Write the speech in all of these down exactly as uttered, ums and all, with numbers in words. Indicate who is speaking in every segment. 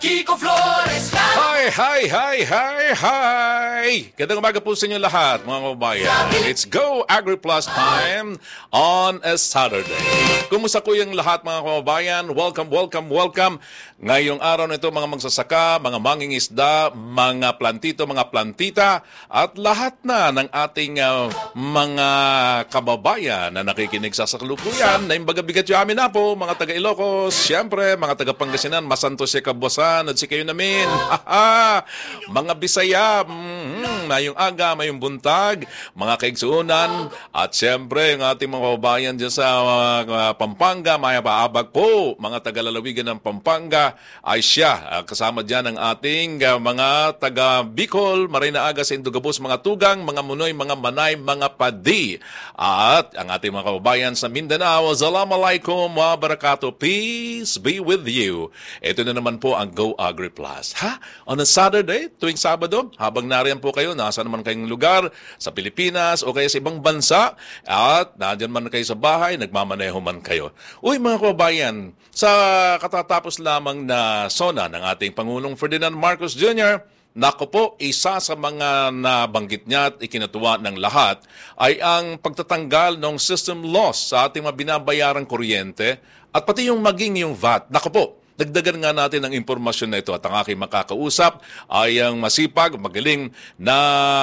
Speaker 1: Kiko Flores lang.
Speaker 2: Hi, hi, hi, hi, hi! Gandang umaga po sa inyo lahat, mga kababayan. It's Go Agri Plus time on a Saturday. Kumusta po yung lahat, mga kababayan? Welcome, welcome, welcome. Ngayong araw na ito, mga magsasaka, mga mangingisda, mga plantito, mga plantita, at lahat na ng ating uh, mga kababayan na nakikinig sa sasalukuyan, na imbaga bigat yung amin na po, mga taga Ilocos, siyempre, mga taga Pangasinan, Masanto si Kabuasan, at si kayo namin. Haha! Mga Bisaya, mm, mayong aga, mayong buntag, mga kaigsuunan, at siyempre, ang ating mga kababayan dyan sa uh, Pampanga, maya paabag po, mga taga-lalawigan ng Pampanga, ay siya. Uh, kasama dyan ang ating uh, mga taga-Bicol, Marina-Aga, sa Indugabos, mga tugang, mga munoy, mga manay, mga padi. At ang ating mga kababayan sa Mindanao, Assalamualaikum wa barakatuh. Peace be with you. Ito na naman po ang Go Agri Plus. Ha? On a Saturday, tuwing Sabado, habang nariyan po kayo, nasa naman kayong lugar, sa Pilipinas o kaya sa ibang bansa, at nandyan man kayo sa bahay, nagmamaneho man kayo. Uy mga kababayan, sa katatapos lamang na SONA ng ating Pangulong Ferdinand Marcos Junior, nako po, isa sa mga nabanggit niya at ikinatuwa ng lahat ay ang pagtatanggal ng system loss sa ating mga binabayarang kuryente at pati yung maging yung V A T. Nako po, dagdagan nga natin ang impormasyon na ito at ang aking makakausap ay ang masipag, magaling na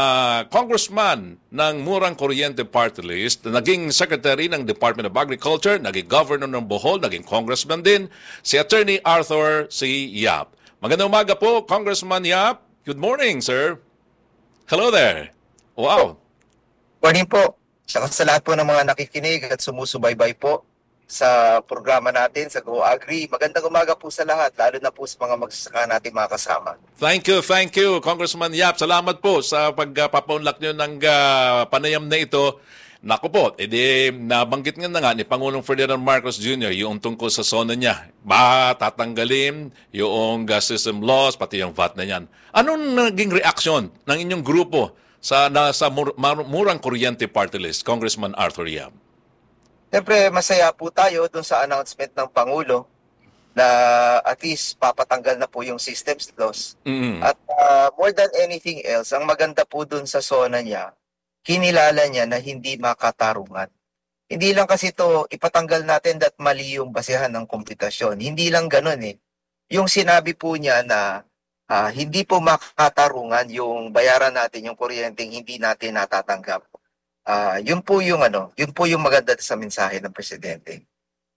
Speaker 2: congressman ng Murang Kuryente Party List, naging secretary ng Department of Agriculture, naging governor ng Bohol, naging congressman din, si Attorney Arthur C. Yap. Magandang umaga po, Congressman Yap. Good morning, sir. Hello there. Wow.
Speaker 3: Morning po. Saka sa lahat po ng mga nakikinig at sumusubaybay po sa programa natin sa Go Agri. Magandang umaga po sa lahat, lalo na po sa mga magsasaka natin mga kasama.
Speaker 2: Thank you, thank you, Congressman Yap. Salamat po sa pagpapaunlak nyo ng uh, panayam na ito. Naku po, edi nabanggit nga na nga ni Pangulong Ferdinand Marcos Junior yung tungkol sa SONA niya. Ba, tatanggalin yung uh, system loss, pati yung V A T na yan. Anong naging reaksyon ng inyong grupo sa, na, sa Mur- Murang Kuryente Party List, Congressman Arthur Yap?
Speaker 3: Siyempre, masaya po tayo dun sa announcement ng Pangulo na at least papatanggal na po yung systems loss.
Speaker 2: Mm-hmm.
Speaker 3: At uh, more than anything else, ang maganda po dun sa SONA niya, kinilala niya na hindi makatarungan. Hindi lang kasi ito, ipatanggal natin that mali yung basehan ng komputasyon. Hindi lang ganun eh. Yung sinabi po niya na uh, hindi po makatarungan yung bayaran natin, yung kuryenteng hindi natin natatanggap. Uh, yun po yung ano, yun po yung maganda sa mensahe ng presidente.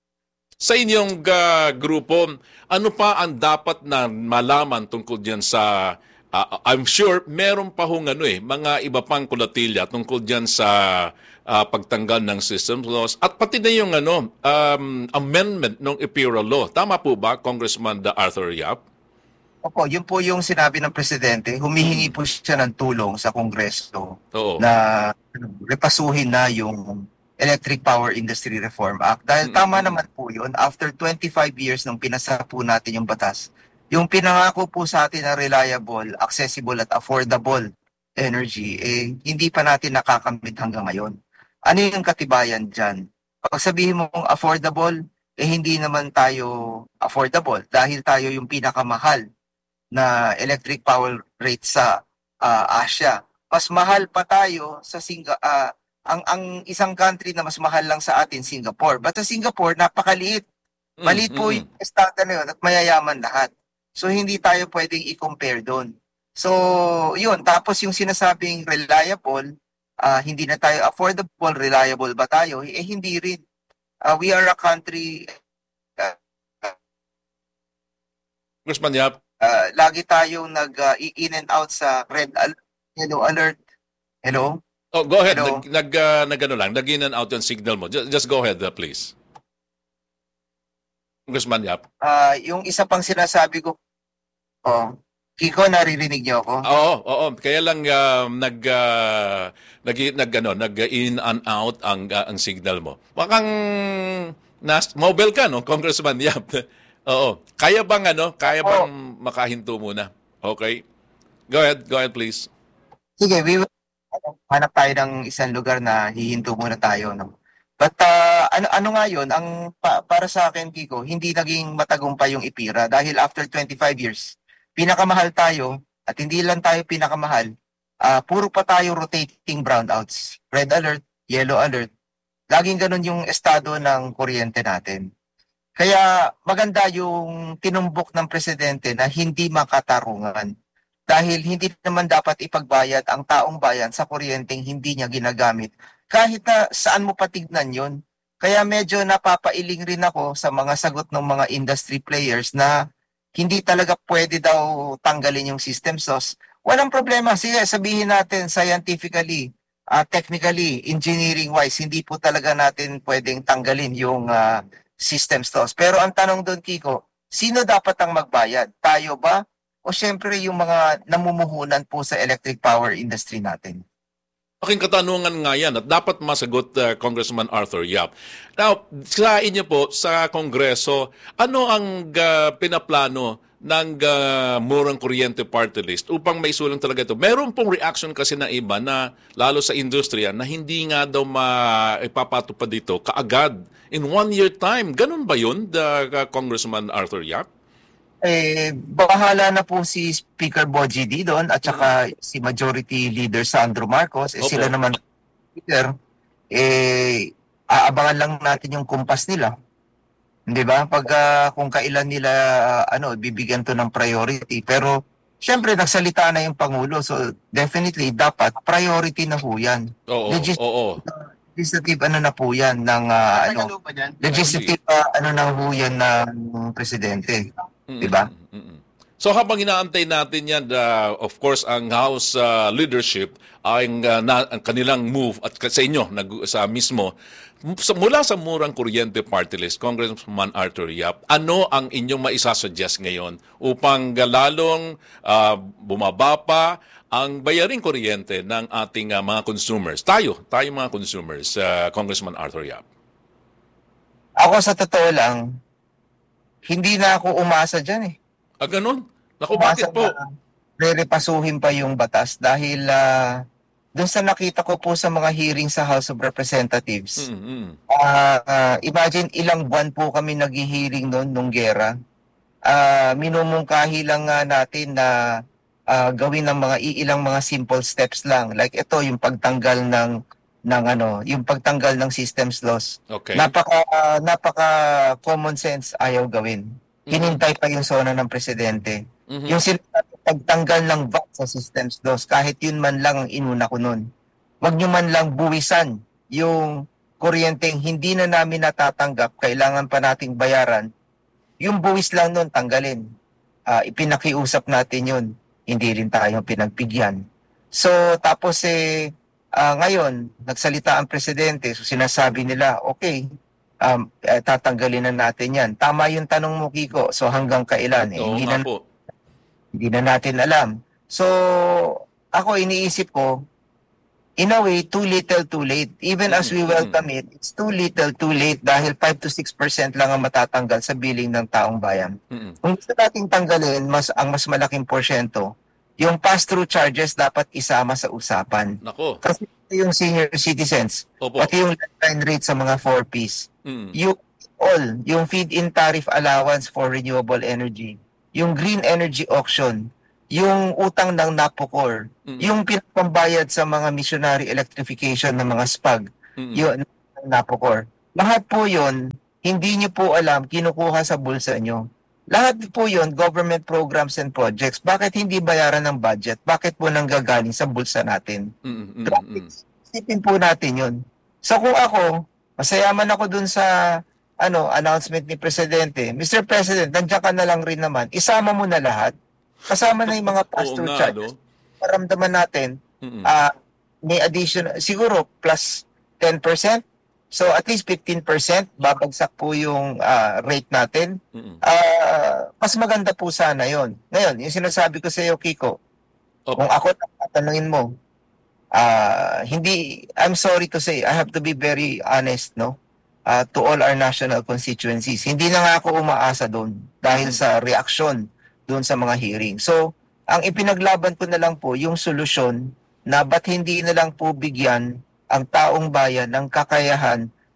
Speaker 2: Sa inyong uh, grupo, ano pa ang dapat na malaman tungkol diyan sa uh, I'm sure meron pa hong ano eh, mga iba pang kulatilya tungkol diyan sa uh, pagtanggal ng system laws at pati na yung ano um, amendment ng Imperial Law. Tama po ba, Congressman Arthur Yap?
Speaker 3: Opo, yun po yung sinabi ng presidente. Humihingi po siya ng tulong sa Kongreso
Speaker 2: Oo.
Speaker 3: na repasuhin na yung Electric Power Industry Reform Act. Dahil
Speaker 2: Mm-hmm.
Speaker 3: tama naman po yun, after twenty-five years nung pinasa po natin yung batas, yung pinangako po sa atin na reliable, accessible at affordable energy, eh, hindi pa natin nakakamit hanggang ngayon. Ano yung katibayan dyan? Pag sabihin mong affordable, eh hindi naman tayo affordable dahil tayo yung pinakamahal na electric power rate sa uh, Asia. Mas mahal pa tayo sa Singa uh, ang ang isang country na mas mahal lang sa atin, Singapore. But sa Singapore, napakaliit. Maliit po yung estado na yun at mayayaman lahat. So hindi tayo pwedeng i-compare doon. So yun, tapos yung sinasabing reliable, uh, hindi na tayo affordable, reliable ba tayo? Eh hindi rin. Uh, we are a country uh,
Speaker 2: Congressman Yap.
Speaker 3: Uh, lagi tayong nag uh, in and out sa red alert, yellow alert. Hello?
Speaker 2: Oh, go ahead.
Speaker 3: Hello?
Speaker 2: Nag, nag, uh, nag ano lang, nag in and out yung signal mo. Just, just go ahead, uh, please. Congressman Yap.
Speaker 3: Uh, yung isa pang sinasabi ko, oh, Kiko, naririnig niyo ako?
Speaker 2: Oo, oo. Kaya lang uh, nag, uh, nag, nag, ano, nag in and out ang, uh, ang signal mo. Bakang nas, mobile ka, no, Congressman Yap? Oo. Kaya bang ano? Kaya bang makahinto muna? Okay. Go ahead. Go ahead, please.
Speaker 3: Sige, we will, hanap tayo ng isang lugar na hihinto muna tayo. No? But uh, ano, ano nga yun, ang, pa, para sa akin, Kiko, hindi naging matagumpay yung IPIRA dahil after twenty-five years, pinakamahal tayo at hindi lang tayo pinakamahal, uh, puro pa tayo rotating brownouts. Red alert, yellow alert. Laging ganun yung estado ng kuryente natin. Kaya maganda yung tinumbok ng presidente na hindi makatarungan. Dahil hindi naman dapat ipagbayad ang taong bayan sa kuryenteng hindi niya ginagamit. Kahit na saan mo patignan yun. Kaya medyo napapailing rin ako sa mga sagot ng mga industry players na hindi talaga pwede daw tanggalin yung system sauce. Walang problema. Sige, sabihin natin scientifically, uh, technically, engineering-wise, hindi po talaga natin pwedeng tanggalin yung uh, system sauce. Pero ang tanong doon, Kiko, sino dapat ang magbayad? Tayo ba? O syempre yung mga namumuhunan po sa electric power industry natin?
Speaker 2: Aking katanungan nga yan at dapat masagot uh, Congressman Arthur Yap. Now, sa inyo po, sa Kongreso, ano ang uh, pinaplano ng uh, murang kuryente party list upang may sulong talaga ito? Meron pong reaction kasi na iba na, lalo sa industriya, na hindi nga daw maipapatupad dito kaagad in one year time. Ganun ba yun, the, uh, Congressman Arthur Yap?
Speaker 3: Eh, bahala na po si Speaker Boji D doon at saka si Majority Leader Sandro Marcos. Eh,
Speaker 2: Opo.
Speaker 3: sila naman, Speaker, eh, aabangan lang natin yung kumpas nila. Di ba? Pag uh, kung kailan nila, uh, ano, bibigyan to ng priority. Pero, syempre, nagsalita na yung Pangulo. So, definitely, dapat priority na po yan.
Speaker 2: Oo,
Speaker 3: Legis-
Speaker 2: oo.
Speaker 3: Legislative ano na po yan ng, uh, ano, legislative uh, ano na po yan ng Presidente. Diba?
Speaker 2: Mm-mm. So habang inaantay natin yan, uh, of course, ang House uh, leadership ay uh, na, ang kanilang move at sa inyo, nag, sa mismo, sa, mula sa murang kuryente party list, Congressman Arthur Yap, ano ang inyong maisasuggest ngayon upang lalong uh, bumaba pa ang bayaring kuryente ng ating uh, mga consumers? Tayo, tayo mga consumers, uh, Congressman Arthur Yap.
Speaker 3: Ako sa totoo lang, hindi na ako umasa dyan eh.
Speaker 2: Ah, ganun? Naku, bakit po?
Speaker 3: Re-repasuhin pa yung batas dahil uh, dun sa nakita ko po sa mga hearing sa House of Representatives,
Speaker 2: mm-hmm.
Speaker 3: uh, uh, imagine ilang buwan po kami nag-hearing noon nung gera. Uh, minumungkahi lang uh, natin na uh, gawin ng mga iilang mga simple steps lang. Like ito, yung pagtanggal ng ng ano, yung pagtanggal ng systems loss.
Speaker 2: Okay.
Speaker 3: Napaka uh, napaka common sense ayaw gawin. Hinintay pa yung sona ng presidente. Mm-hmm. Yung pagtanggal ng V A T sa systems loss, kahit yun man lang ang inuna ko nun. Wag nyo man lang buwisan yung kuryenteng hindi na namin natatanggap, kailangan pa nating bayaran. Yung buwis lang nun, tanggalin. Uh, ipinakiusap natin yun. Hindi rin tayo pinagbigyan. So, tapos eh, Uh, ngayon, nagsalita ang presidente, so sinasabi nila, okay, um, eh, tatanggalin na natin yan. Tama yung tanong mo, Kiko, so hanggang kailan? Eh,
Speaker 2: Oo
Speaker 3: hindi,
Speaker 2: nga
Speaker 3: na,
Speaker 2: po.
Speaker 3: hindi na natin alam. So, ako iniisip ko, in a way, too little, too late. Even as we welcome it, it's too little, too late dahil five to six percent lang ang matatanggal sa billing ng taong bayan.
Speaker 2: Mm-hmm.
Speaker 3: Kung gusto nating tanggalin mas, ang mas malaking porsyento, yung pass-through charges dapat isama sa usapan.
Speaker 2: Nako.
Speaker 3: Kasi yung senior citizens,
Speaker 2: Opo.
Speaker 3: pati yung line rate sa mga four Ps,
Speaker 2: mm.
Speaker 3: yung all, yung feed-in tariff allowance for renewable energy, yung green energy auction, yung utang ng NAPOCOR, mm. yung pinapambayad sa mga missionary electrification ng mga S P A G, mm. yung NAPOCOR. Lahat po yun, hindi nyo po alam, kinukuha sa bulsa nyo. Lahat po yun, government programs and projects. Bakit hindi bayaran ng budget? Bakit po nanggagaling sa bulsa natin?
Speaker 2: Mm, mm, mm.
Speaker 3: Isipin po natin yun. So kung ako, masayaman ako dun sa ano announcement ni Presidente, Mister President, nandiyan ka na lang rin naman. Isama mo na lahat. Kasama na yung mga pass-through charges. Paramdaman natin, uh, may addition, siguro plus ten percent. So at least fifteen percent babagsak po yung uh, rate natin. Uh, mas maganda po sana yon. Ngayon, yung sinasabi ko sa iyo, Kiko, okay. Kung ako tatanungin mo, uh, hindi, I'm sorry to say, I have to be very honest, no? Uh, to all our national constituencies. Hindi na nga ako umaasa doon dahil sa reaksyon doon sa mga hearing. So, ang ipinaglaban ko na lang po yung solusyon na ba't hindi na lang po bigyan ang taong bayan ng kakayahan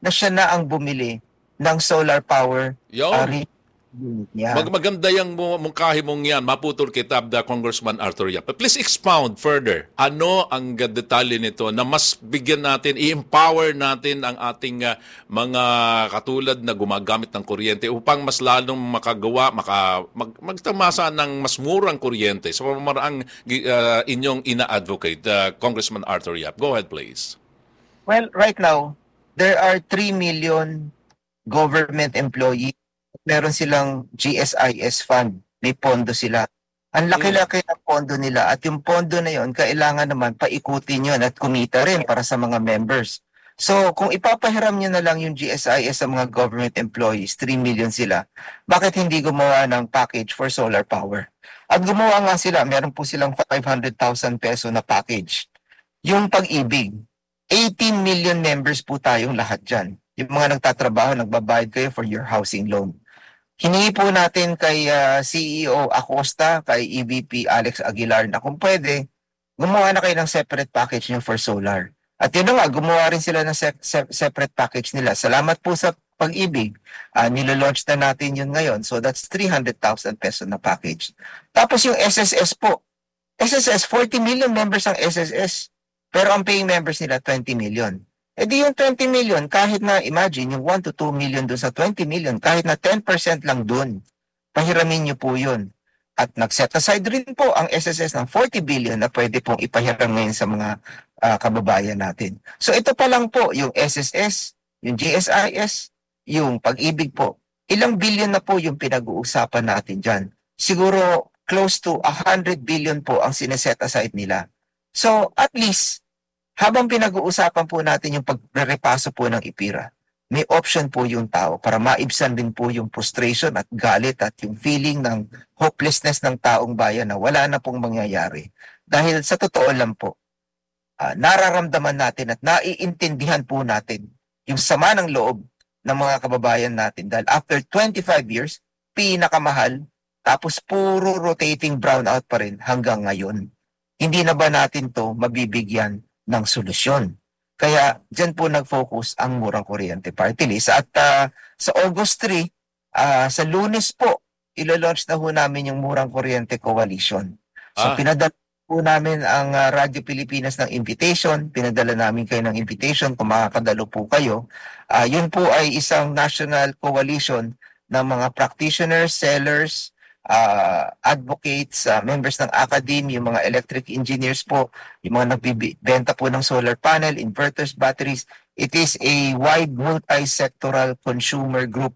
Speaker 3: na siya na ang bumili ng solar power
Speaker 2: Yo.
Speaker 3: uh, unit niya.
Speaker 2: Mag maganda yung mu- mungkahi mong yan. Maputol kita, the Congressman Arthur Yap. But please expound further. Ano ang uh, detalye nito na mas bigyan natin, i-empower natin ang ating uh, mga katulad na gumagamit ng kuryente upang mas lalong makagawa, maka, mag, magtamasa ng mas murang kuryente sa pamamaraang uh, inyong ina-advocate, uh, Congressman Arthur Yap. Go ahead, please.
Speaker 3: Well, right now, there are three million government employees. Meron silang G S I S fund. May pondo sila. Ang laki-laki ng pondo nila at yung pondo na yon kailangan naman paikutin yun at kumita rin para sa mga members. So, kung ipapahiram nyo na lang yung G S I S sa mga government employees, three million sila, bakit hindi gumawa ng package for solar power? At gumawa nga sila, meron po silang five hundred thousand peso na package. Yung Pag-ibig, eighteen million members po tayong lahat dyan. Yung mga nagtatrabaho, nagbabayad kayo for your housing loan. Hiningi po natin kay uh, C E O Acosta, kay E V P Alex Aguilar na kung pwede, gumawa na kayo ng separate package nyo for solar. At yun na nga, gumawa rin sila ng se- se- separate package nila. Salamat po sa Pag-ibig. Uh, nilalaunch na natin yun ngayon. So that's three hundred thousand peso na package. Tapos yung S S S po. S S S, forty million members ang S S S. Pero ang paying members nila, twenty million. E di yung twenty million, kahit na imagine yung one to two million dun sa twenty million, kahit na ten percent lang dun, pahiramin nyo po yun. At nag-set aside rin po ang S S S ng forty billion na pwede pong ipahiram ngayon sa mga uh, kababayan natin. So ito pa lang po, yung S S S, yung G S I S, yung Pag-ibig po. Ilang billion na po yung pinag-uusapan natin dyan. Siguro close to one hundred billion po ang sineset aside nila. So at least, habang pinag-uusapan po natin yung pagrepaso po ng IPIRA, may option po yung tao para maibsan din po yung frustration at galit at yung feeling ng hopelessness ng taong bayan na wala na pong mangyayari. Dahil sa totoo lang po, uh, nararamdaman natin at naiintindihan po natin yung sama ng loob ng mga kababayan natin. Dahil after twenty-five years, pinakamahal, tapos puro rotating brownout pa rin hanggang ngayon. Hindi na ba natin to mabibigyan ng solusyon? Kaya dyan po nag-focus ang Murang Kuryente Party List. At uh, sa August three, uh, sa Lunes po, ilo-launch na ho namin yung Murang Kuryente Coalition. So ah. pinadala po namin ang uh, Radyo Pilipinas ng invitation, pinadala namin kayo ng invitation kung makakadalo po kayo. Uh, yun po ay isang national coalition ng mga practitioners, sellers, Uh, advocates, uh, members ng academy, yung mga electric engineers po, yung mga nagbibenta po ng solar panel, inverters, batteries. It is a wide multi-sectoral consumer group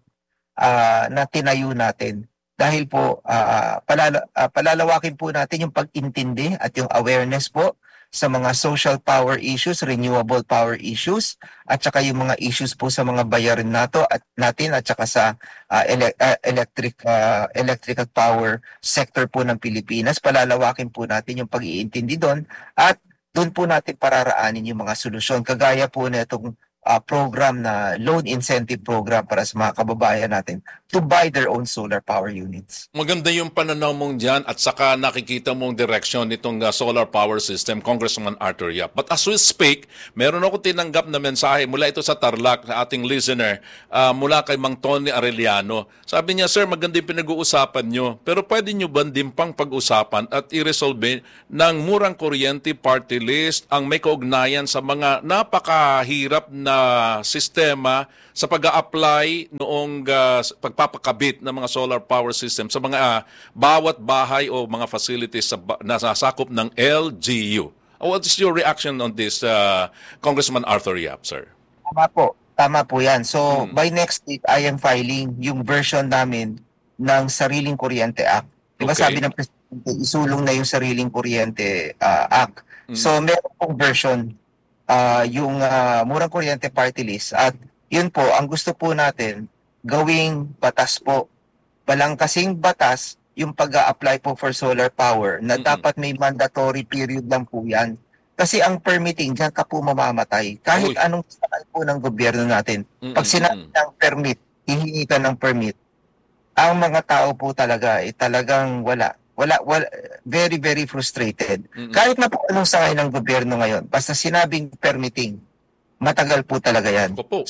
Speaker 3: uh, na tinayo natin. Dahil po, uh, palala, uh, palalawakin po natin yung pag-intindi at yung awareness po sa mga social power issues, renewable power issues, at saka yung mga issues po sa mga bayarin nato at natin at saka sa uh, ele- uh, electric uh, electrical power sector po ng Pilipinas. Palalawakin po natin yung pag-iintindi doon at doon po natin pararaanin yung mga solusyon. Kagaya po na itong uh, program na loan incentive program para sa mga kababayan natin to buy their own solar power units.
Speaker 2: Maganda yung pananaw mong dyan at saka nakikita mong direksyon nitong uh, solar power system, Congressman Arthur Yap. But as we speak, meron ako tinanggap na mensahe mula ito sa Tarlac, sa ating listener, uh, mula kay Mang Tony Arellano. Sabi niya, sir, maganda yung pinag-uusapan nyo, pero pwede nyo ba din pang pag-usapan at i-resolve ng Murang Kuryente Party List ang may kaugnayan sa mga napakahirap na sistema sa pag-a-apply noong uh, pagpapakabit ng mga solar power system sa mga uh, bawat bahay o mga facilities sa, na nasakop ng L G U. What is your reaction on this, uh, Congressman Arthur Yap, sir?
Speaker 3: Tama po. Tama po yan. So, hmm. by next week, I am filing yung version namin ng Sariling Kuryente Act. Diba okay. Sabi ng Presidente, isulong na yung Sariling Kuryente uh, Act. Hmm. So, meron pong version uh, yung uh, Murang Kuryente Party List at yun po, ang gusto po natin, gawing batas po. Walang kasing batas yung pag-a-apply po for solar power na mm-hmm. dapat may mandatory period lang po yan. Kasi ang permitting, dyan ka po mamamatay. Kahit Uy. anong saan po ng gobyerno natin. Mm-hmm. Pag sinabi ng permit, hihingi ka ng permit, ang mga tao po talaga, eh, talagang wala. Wala, wala, very, very frustrated. Mm-hmm. Kahit na po anong sangay ng gobyerno ngayon, basta sinabing permitting, matagal po talaga yan.
Speaker 2: Opo.
Speaker 3: So,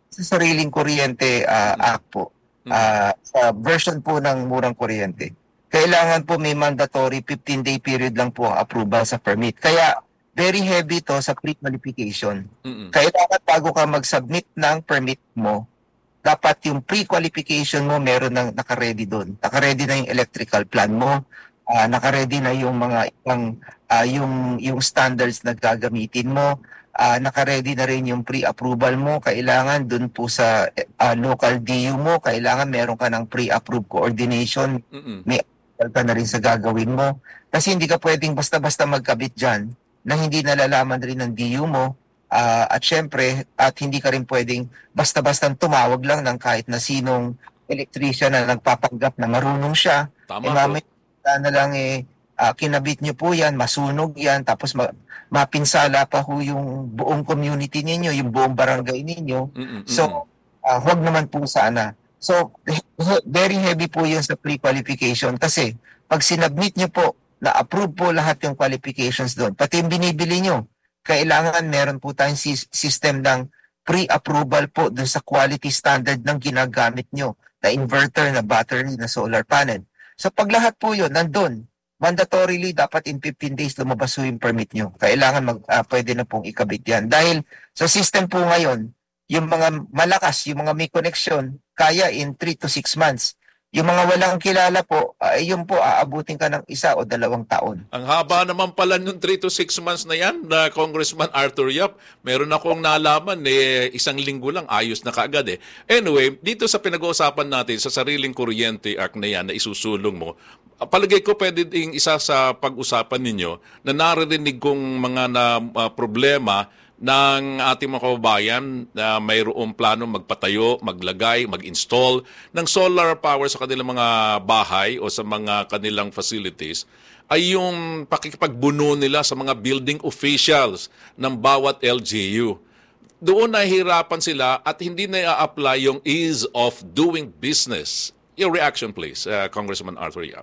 Speaker 3: sa sariling kuryente uh, act po, uh, sa version po ng murang kuryente, kailangan po may mandatory fifteen day period lang po ang approval sa permit. Kaya very heavy to sa pre-qualification.
Speaker 2: Mm-mm.
Speaker 3: Kailangan bago ka mag-submit ng permit mo, dapat yung pre-qualification mo meron ng naka-ready doon. Naka-ready na yung electrical plan mo, uh, naka-ready na yung mga ibang uh, yung yung standards na gagamitin mo, uh, naka-ready na rin yung pre-approval mo. Kailangan doon po sa uh, local D U mo, kailangan meron ka ng pre-approved coordination.
Speaker 2: Mm-mm.
Speaker 3: May ka na rin sa gagawin mo. Kasi hindi ka pwedeng basta-basta magkabit dyan na hindi nalalaman rin ng D U mo. Uh, at syempre, at hindi ka rin pwedeng basta-basta tumawag lang ng kahit na sinong electrician na nagpapanggap na marunong siya.
Speaker 2: Tama
Speaker 3: eh,
Speaker 2: po.
Speaker 3: mamaya na lang eh, uh, kinabit nyo po yan, masunog yan, tapos ma- mapinsala pa ho yung buong community ninyo, yung buong barangay ninyo.
Speaker 2: Mm-mm.
Speaker 3: So, uh, huwag naman po sana. So, he- very heavy po yun sa pre-qualification kasi pag sinubmit nyo po, na-approve po lahat yung qualifications doon, pati yung binibili nyo, kailangan meron po tayong si- system ng pre-approval po doon sa quality standard ng ginagamit nyo, na inverter, na battery, na solar panel. So, pag lahat po yun, nandun, mandatorily, dapat in fifteen days lumabas po yung permit nyo. Kailangan mag, uh, pwede na pong ikabit yan. Dahil sa system po ngayon, yung mga malakas, yung mga may connection, kaya in three to six months. Yung mga walang kilala po, ay uh, yun po, aabutin ka ng isa o dalawang taon.
Speaker 2: Ang haba naman pala nung three to six months na yan, na Congressman Arthur Yap. Meron akong nalaman, eh, isang linggo lang, ayos na kaagad eh. Anyway, dito sa pinag-uusapan natin, sa sariling kuryente act na yan, na isusulong mo, palagay ko pwede ding isa sa pag-usapan ninyo na naririnig kong mga na, uh, problema ng ating mga kababayan na mayroong plano magpatayo, maglagay, mag-install ng solar power sa kanilang mga bahay o sa mga kanilang facilities ay yung pakikipagbuno nila sa mga building officials ng bawat L G U. Doon nahihirapan sila at hindi na i-apply yung ease of doing business. Your reaction please, uh, Congressman Arthur Yap.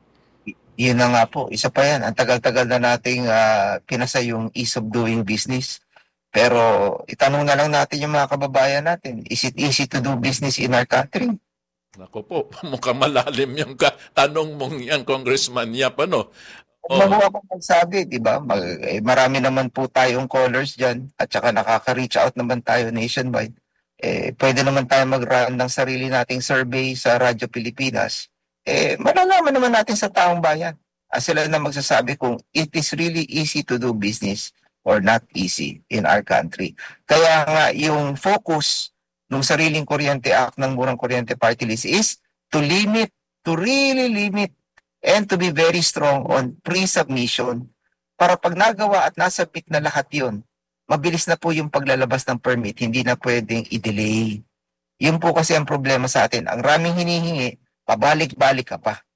Speaker 3: Yun na nga po, isa pa yan. Ang tagal-tagal na nating uh, pinasa yung ease of doing business. Pero itanong na lang natin yung mga kababayan natin, is it easy to do business in our country?
Speaker 2: Nako po, mukhang malalim yung tanong mong yan, Congressman Yap, ano?
Speaker 3: Oh. Mabuha po magsabi, di ba? Mag, eh, marami naman po tayong callers dyan at saka nakaka-reach out naman tayo nationwide. Eh, pwede naman tayo mag-run ng sarili nating survey sa Radyo Pilipinas. Eh, malalaman naman natin sa taong bayan. Ah, sila na magsasabi kung it is really easy to do business or not easy in our country. Kaya nga yung focus ng sariling kuryente act ng Murang Kuryente Party List is to limit, to really limit, and to be very strong on pre-submission para pag nagawa at nasubmit na lahat yun, mabilis na po yung paglalabas ng permit, hindi na pwedeng i-delay. Yun po kasi ang problema sa atin. Ang raming hinihingi, pabalik-balik ka pa.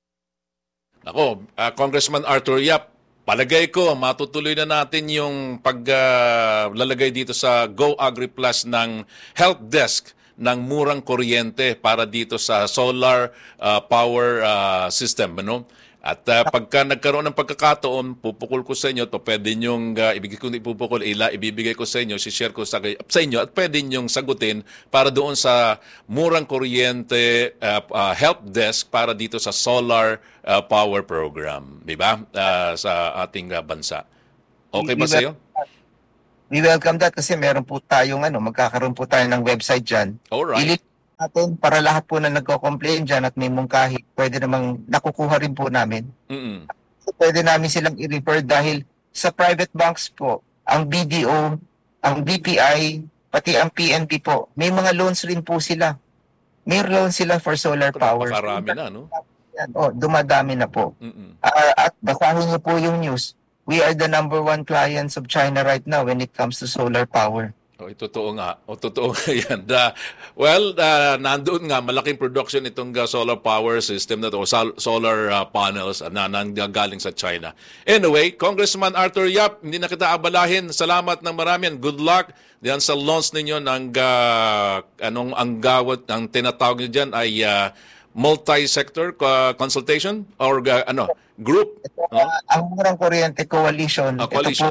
Speaker 2: Ako, uh, Congressman Arthur Yap, palagay ko, matutuloy na natin yung paglalagay uh, dito sa Go Agri Plus ng help desk ng murang kuryente para dito sa solar uh, power uh, system. Ano? At uh, pagka nagkaroon ng pagkakataon, pupukul ko sa inyo, to pwede nyong uh, ibigay ko ipupukul, ila, ibibigay ko sa inyo, si-share ko sa, sa inyo, at pwede nyong sagutin para doon sa murang kuryente uh, uh, help desk para dito sa solar uh, power program. Diba? Uh, sa ating uh, bansa. Okay ba sa iyo?
Speaker 3: We welcome that kasi meron po tayong ano, magkakaroon po tayo ng website dyan.
Speaker 2: Alright.
Speaker 3: Natin para lahat po na nagko-complain dyan at may mungkahi, pwede namang nakukuha rin po namin.
Speaker 2: Mm-mm.
Speaker 3: So, pwede namin silang i-refer dahil sa private banks po, ang B D O, ang B P I, pati ang P N B po, may mga loans rin po sila. May loans sila for solar power.
Speaker 2: Napakarami na, no?
Speaker 3: Oh, dumadami na po.
Speaker 2: Mm-mm.
Speaker 3: Uh, at basahin niyo po yung news. We are the number one clients of China right now when it comes to solar power.
Speaker 2: O, oh, totoo nga. O, totoo nga yan. The, well, uh, nandoon nga, malaking production itong uh, solar power system na to, o sol- solar uh, panels uh, na nanggagaling sa China. Anyway, Congressman Arthur Yap, hindi na kita abalahin. Salamat ng marami. Good luck diyan sa launch ninyo ng uh, anong ang gawat, ang tinatawag nyo dyan ay uh, multi-sector uh, consultation or uh, ano, group?
Speaker 3: Ito, uh, ang Murang Kuryente Coalition.
Speaker 2: Uh, coalition.
Speaker 3: Ito po,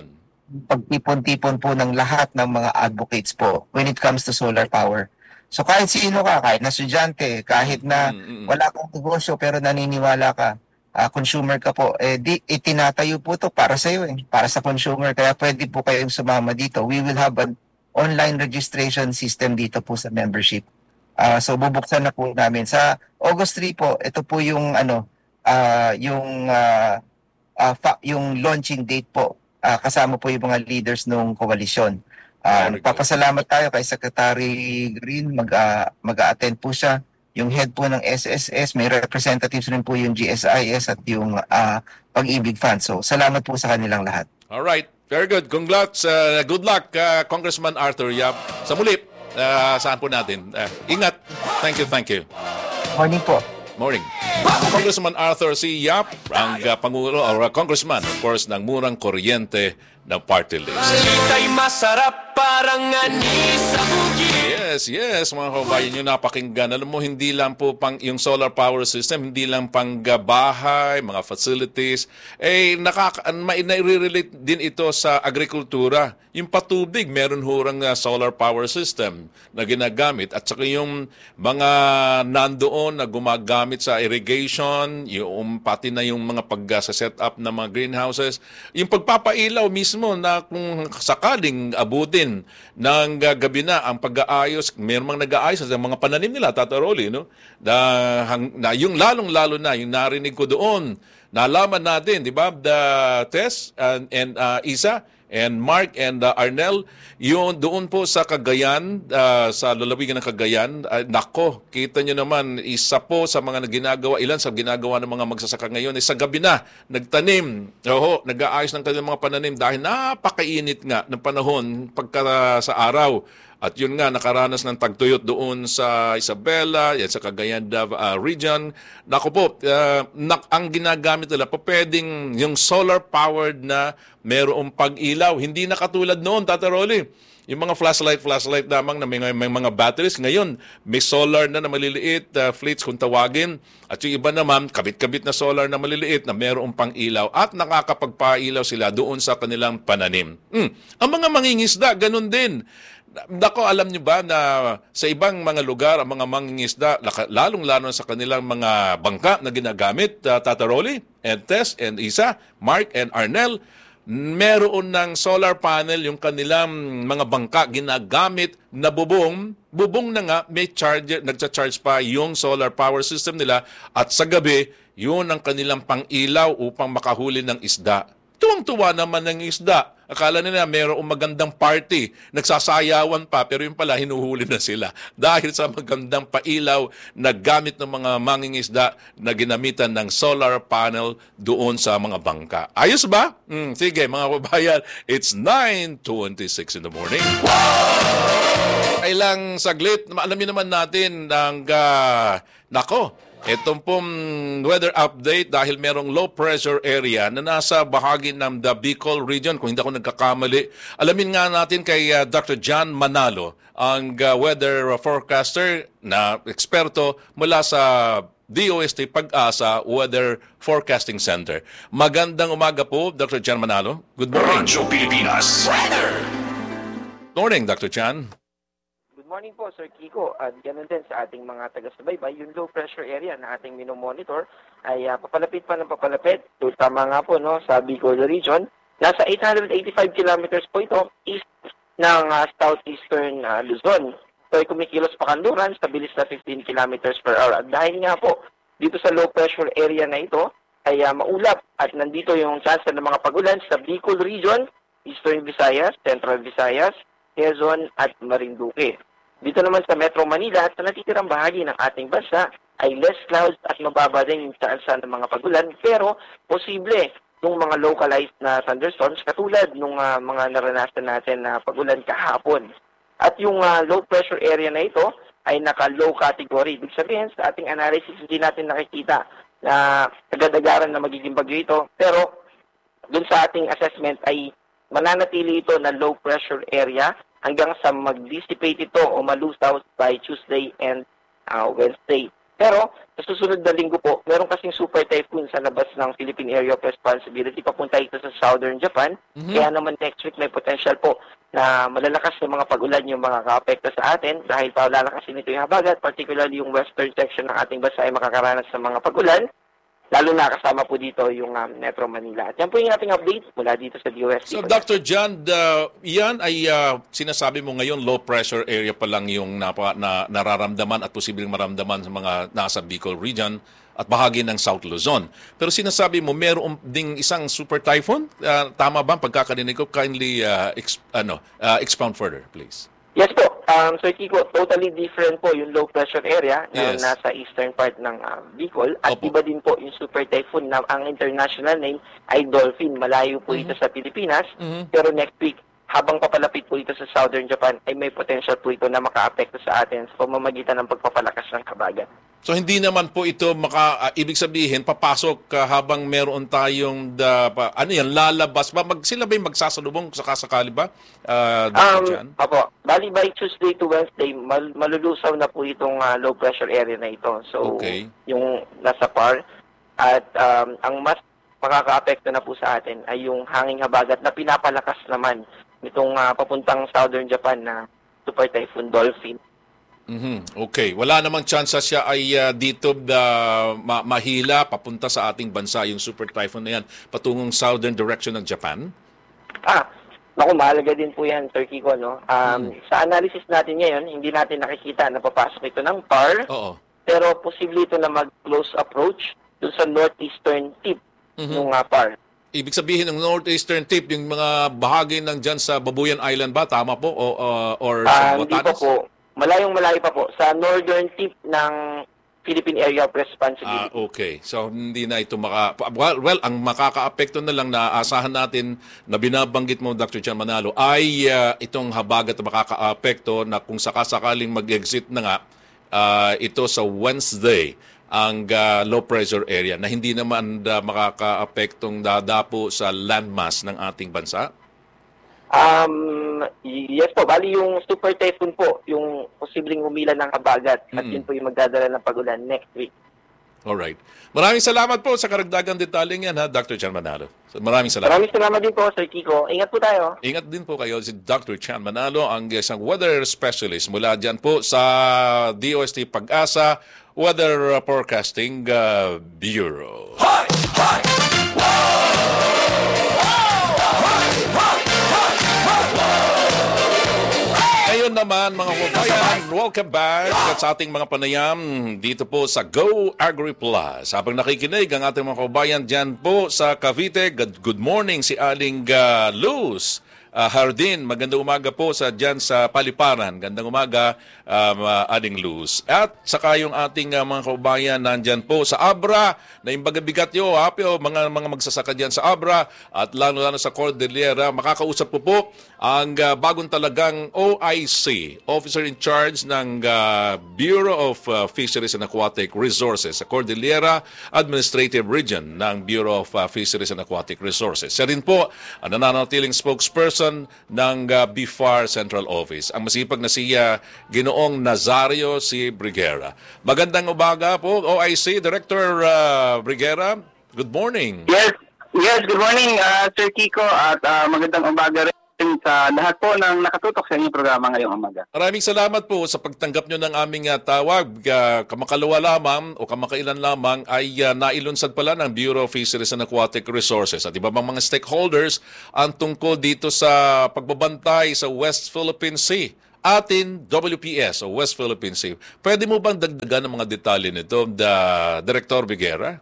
Speaker 3: pagtipon-tipon po ng lahat ng mga advocates po when it comes to solar power. So kahit sino ka, kahit na estudyante, kahit na
Speaker 2: Mm, mm.
Speaker 3: wala kang negosyo pero naniniwala ka, ah, consumer ka po, eh di itinatayo po to para sa iyo eh, para sa consumer. Kaya pwede po kayong sumama dito. We will have an online registration system dito po sa membership. Ah, so bubuksan na po namin sa August three po. Ito po yung ano, ah, yung ah, ah, fa- yung launching date po. Ah, kasama po yung mga leaders ng koalisyon. Ah,
Speaker 2: Very good.
Speaker 3: nagpapasalamat tayo kay Secretary Green, mag, ah, mag-a-attend po siya. Yung head po ng S S S, may representatives rin po yung G S I S at yung ah, Pag-ibig Fund. So salamat po sa kanilang lahat.
Speaker 2: All right. Very good. Congrats. Uh, good luck, uh, Congressman Arthur Yap. Sa muli, uh, saan po natin? Uh, ingat. Thank you, thank you.
Speaker 3: Morning po.
Speaker 2: Morning. Congressman Arthur C. Yap, ang uh, Pangulo, or uh, Congressman, of course, ng murang kuryente ng party list.
Speaker 1: Balita'y masarap parang ani sa bukid.
Speaker 2: Yes, yes, mga kabayan yung napakinggan. Alam mo, hindi lang po pang yung solar power system, hindi lang pang uh, bahay, mga facilities. Eh, nakaka, ma- nai-relate din ito sa agrikultura. Yung patubig, meron hurang uh, solar power system na ginagamit. At saka yung mga nandoon na gumagamit sa irrigation, yung pati na yung mga pag-set up ng mga greenhouses, yung pagpapailaw mismo na kung sakaling abutin ng uh, gabi na ang pag-aayos, mayroong mga nag-aayos sa mga pananim nila, Tata Rolly, no? Na, hang, na yung lalong-lalo na, yung narinig ko doon, nalaman natin, di ba, the Tess and, and uh, Isa, and Mark and uh, Arnel, yun doon po sa Cagayan, uh, sa lalawigan ng Cagayan, uh, nako, kita nyo naman, isa po sa mga ginagawa, ilan sa ginagawa ng mga magsasaka ngayon, eh, sa gabi na, nagtanim, oho, nag-aayos ng kanilang mga pananim dahil napakainit nga ng panahon pagka sa araw. At yun nga, nakaranas ng tagtuyot doon sa Isabela, yan sa Cagayan uh, region. Naku po, uh, na, ang ginagamit nila, pa pwedeng yung solar-powered na mayroong pag-ilaw. Hindi na katulad noon, Tata Rolly. Yung mga flashlight, flashlight lamang na may, may mga batteries. Ngayon, may solar na na maliliit, uh, fleets kung tawagin. At yung iba naman, kabit-kabit na solar na maliliit na mayroong pang-ilaw. At nakakapagpailaw sila doon sa kanilang pananim. Hmm. Ang mga mangingisda, ganun din. Dako, alam niyo ba na sa ibang mga lugar, ang mga mangingisda, lalong-lalo sa kanilang mga bangka na ginagamit, uh, Tata Rolly, and Tess, and Isa, Mark, and Arnel, meron ng solar panel yung kanilang mga bangka ginagamit na bubong. Bubong na nga, may charger, nagcha-charge pa yung solar power system nila at sa gabi, yun ang kanilang pang-ilaw upang makahuli ng isda. Tuwang-tuwa naman ng isda. Akala nila mayroong magandang party, nagsasayawan pa, pero yung pala hinuhuli na sila. Dahil sa magandang pailaw na gamit ng mga mangingisda na ginamitan ng solar panel doon sa mga bangka. Ayos ba? Hmm, sige mga kabayan, it's nine twenty-six in the morning. Ay lang saglit, alam niyo naman natin ang, uh, nako, itong pong weather update dahil merong low pressure area na nasa bahagi ng the Bicol region, kung hindi ako nagkakamali. Alamin nga natin kay uh, Doctor John Manalo, ang uh, weather forecaster na eksperto mula sa D O S T Pag-asa Weather Forecasting Center. Magandang umaga po, Doctor John Manalo. Good morning.
Speaker 1: Radyo Pilipinas. Weather!
Speaker 2: Morning, Doctor Chan.
Speaker 4: Good morning po, Sir Kiko. At ganun din sa ating mga taga-subaybay, yung low pressure area na ating minomonitor ay uh, papalapit pa ng papalapit. So, tama nga po, no, sa Bicol region. Nasa eight hundred eighty-five kilometers po ito east ng uh, southeastern uh, Luzon. So, ay kumikilos pa kanluran sa bilis na fifteen kilometers per hour. At dahil nga po, dito sa low pressure area na ito, ay uh, maulap at nandito yung chance ng mga pagulan sa Bicol region, Eastern Visayas, Central Visayas, Quezon at Marinduque. Dito naman sa Metro Manila at sa natitirang bahagi ng ating bansa ay less clouds at mababa din yung chance ng mga pagulan, pero posible yung mga localized na thunderstorms katulad ng uh, mga naranasan natin na pagulan kahapon. At yung uh, low pressure area na ito ay naka-low category. Ibig sabihin sa ating analysis hindi natin nakikita na agad-agaran na magiging bagyo ito, pero dun sa ating assessment ay mananatili ito na low pressure area hanggang sa mag-dissipate ito o malusaw by Tuesday and uh, Wednesday. Pero sa susunod na linggo po, meron kasing super typhoon sa labas ng Philippine Area of Responsibility papunta ito sa southern Japan.
Speaker 2: Mhm.
Speaker 4: Kaya naman next week may potential po na malalakas ng mga pag-ulan yung mga kaapekto sa atin dahil palalakasin nito yung habagat, particularly yung western section ng ating bansa ay makakaranas ng mga pag-ulan. Lalo na kasama po dito yung um, Metro Manila. At yan po yung ating update mula dito sa D O S T.
Speaker 2: So, Doctor John, the, yan ay uh, sinasabi mo ngayon, low pressure area pa lang yung napa, na, nararamdaman at posibleng maramdaman sa mga nasa Bicol region at bahagi ng South Luzon. Pero sinasabi mo, meron ding isang super typhoon? Uh, tama ba? Pagkakarinig ko, kindly uh, exp, ano, uh, expound further, please.
Speaker 4: Yes po. Um, Sir Kiko, totally different po yung low pressure area na
Speaker 2: Yes.
Speaker 4: nasa eastern part ng uh, Bicol. At
Speaker 2: Opo.
Speaker 4: iba din po yung super typhoon na ang international name ay Dolphin. Malayo po ito sa Pilipinas.
Speaker 2: Mhm.
Speaker 4: Pero next week, habang papalapit po ito sa southern Japan, ay may potential po ito na maka-apekto sa atin sa pamamagitan ng pagpapalakas ng habagat.
Speaker 2: So hindi naman po ito maka ah, ibig sabihin papasok ah, habang meron tayong da, pa, ano yan lalabas ba mag sila ba yung magsasalubong sakasakali ba? Uh, Doctor
Speaker 4: Um,
Speaker 2: Jan?
Speaker 4: Apo, bali by Tuesday to Wednesday, mal- malulusaw na po itong ah, low pressure area na ito. So,
Speaker 2: Okay.
Speaker 4: yung nasa par. At um, ang mas makaka-apekto na po sa atin ay yung hanging habagat na pinapalakas naman itong ah, papuntang southern Japan na super typhoon Dolphin.
Speaker 2: Mhm. Okay, wala namang chance siya ay ah, dito da, ma- mahila papunta sa ating bansa yung super typhoon na yan patungong southern direction ng Japan.
Speaker 4: Ah, naku, mahalaga din po yan, Sir Kiko, no? Um, Sa analysis natin ngayon, hindi natin nakikita na papasok ito ng par,
Speaker 2: Oo.
Speaker 4: pero posible ito na mag-close approach dun sa northeastern tip ng uh, par.
Speaker 2: Ibig sabihin ng northeastern tip yung mga bahagi ng diyan sa Babuyan Island ba tama po o ah, or sa
Speaker 4: Ah, hindi pa
Speaker 2: Batanes?
Speaker 4: po. Malayong malayo pa po. Sa northern tip ng Philippine Area of
Speaker 2: Ah,
Speaker 4: Responsibility.
Speaker 2: okay. So hindi na ito maka well, well ang makakaapekto na lang na asahan natin na binabanggit mo Doctor Jan Manalo ay ah, itong habagat na makakaapekto na kung sakasakaling mag-exit na nga ah, ito sa Wednesday ang ah, low pressure area na hindi naman uh, makakaapektong dadapo sa landmass ng ating bansa.
Speaker 4: Um, yes po, bali yung super typhoon po, yung posibleng umilan ng habagat at
Speaker 2: Mm.
Speaker 4: yun po yung magdadala ng pag-ulan next week.
Speaker 2: Alright. Maraming salamat po sa karagdagang detaleng yan ha, Doctor Jan Manalo. So, maraming salamat.
Speaker 4: Maraming salamat din po, Sir Kiko. Ingat po tayo.
Speaker 2: Ingat din po kayo si Doctor Chan Manalo, ang isang weather specialist mula dyan po sa D O S T Pag-asa Weather Forecasting uh, Bureau. Ngayon naman mga kabayan, welcome back at sa ating mga panayam dito po sa Go Agri Plus. Habang nakikinig ang ating mga kabayan dyan po sa Cavite, good, good morning si Aling uh, Luz. Uh, Hardin, magandang umaga po sa dyan sa Paliparan. Gandang umaga, um, uh, Aling Luz. At saka yung ating uh, mga kaubayan nandyan po sa Abra, na imbagabigat yo, happy o mga, mga magsasaka dyan sa Abra, at lalo-lalo sa Cordillera, makakausap po po ang uh, bagong talagang O I C, Officer in Charge ng uh, Bureau of uh, Fisheries and Aquatic Resources sa Cordillera Administrative Region ng Bureau of uh, Fisheries and Aquatic Resources. Siya rin po ang nananatiling spokesperson ng uh, B F A R Central Office. Ang masipag na siya, Ginoong Nazario C. Briguera. Magandang umaga po, O I C Director uh, Briguera. Good morning.
Speaker 5: Yes, yes, good morning, uh, Sir Kiko, at uh, magandang umaga rin sa lahat po ng nakatutok sa inyong programa ngayong umaga.
Speaker 2: Maraming salamat po sa pagtanggap nyo ng aming uh, tawag. Uh, kamakalawa lamang o kamakailan lamang ay uh, nailunsad pala ng Bureau of Fisheries and Aquatic Resources at iba pang mga stakeholders ang tungkol dito sa pagbabantay sa West Philippine Sea. Atin, W P S o West Philippine Sea. Pwede mo bang dagdagan ng mga detalye nito, the Director Biguera?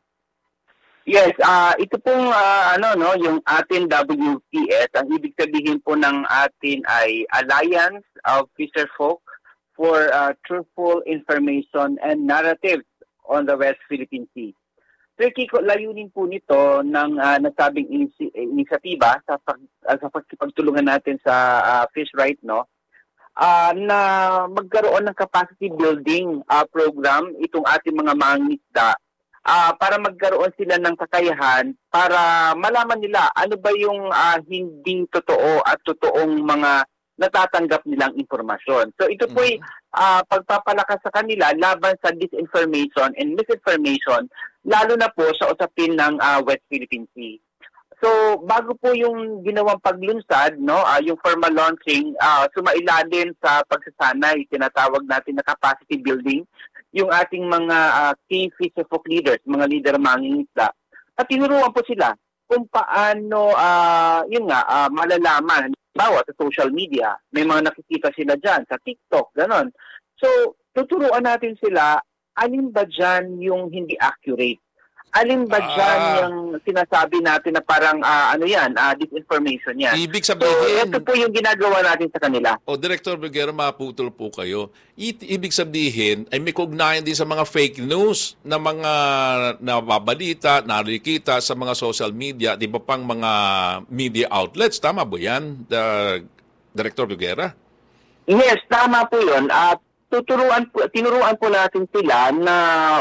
Speaker 5: Yes, uh, ito pong uh, ano no, yung atin W P S, ang ibig sabihin po ng atin ay Alliance of Fisherfolk for uh, Truthful Information and Narratives on the West Philippine Sea. Sir Kiko, layunin po nito ng uh, nasabing inisi- inisyatiba sa, pag, uh, sa pagkipagtulungan natin sa uh, fish right, no? Uh, na magkaroon ng capacity building uh, program itong ating mga mangingisda. Uh, para magkaroon sila ng kakayahan para malaman nila ano ba yung uh, hindi totoo at totoong mga natatanggap nilang impormasyon. So ito po ay uh, pagpapalakas sa kanila laban sa disinformation and misinformation, lalo na po sa usapin ng uh, West Philippine Sea. So bago po yung ginawang paglunsad, no, uh, yung formal launching, uh, sumailalim sa pagsasanay, tinatawag natin na capacity building, yung ating mga uh, key fisherfolk leaders, mga leader mangingisda. At tinuruan po sila kung paano, uh, yun nga, uh, malalaman, bawa sa social media, may mga nakikita sila dyan, sa TikTok, ganon. So, tuturuan natin sila, alin ba dyan yung hindi accurate? Alin ba dyan
Speaker 2: Ah.
Speaker 5: yung sinasabi natin na parang, uh, ano yan, uh, disinformation yan?
Speaker 2: Ibig
Speaker 5: So,
Speaker 2: sabihin,
Speaker 5: ito po yung ginagawa natin sa kanila.
Speaker 2: o Director Briguera, maputol po kayo. I- ibig sabihin ay may kaugnayan din sa mga fake news na mga nababalita, narikita sa mga social media, di ba pang mga media outlets. Tama ba yan, the, Director Briguera?
Speaker 5: Yes, tama po yun. At tuturuan po, tinuruan po natin sila na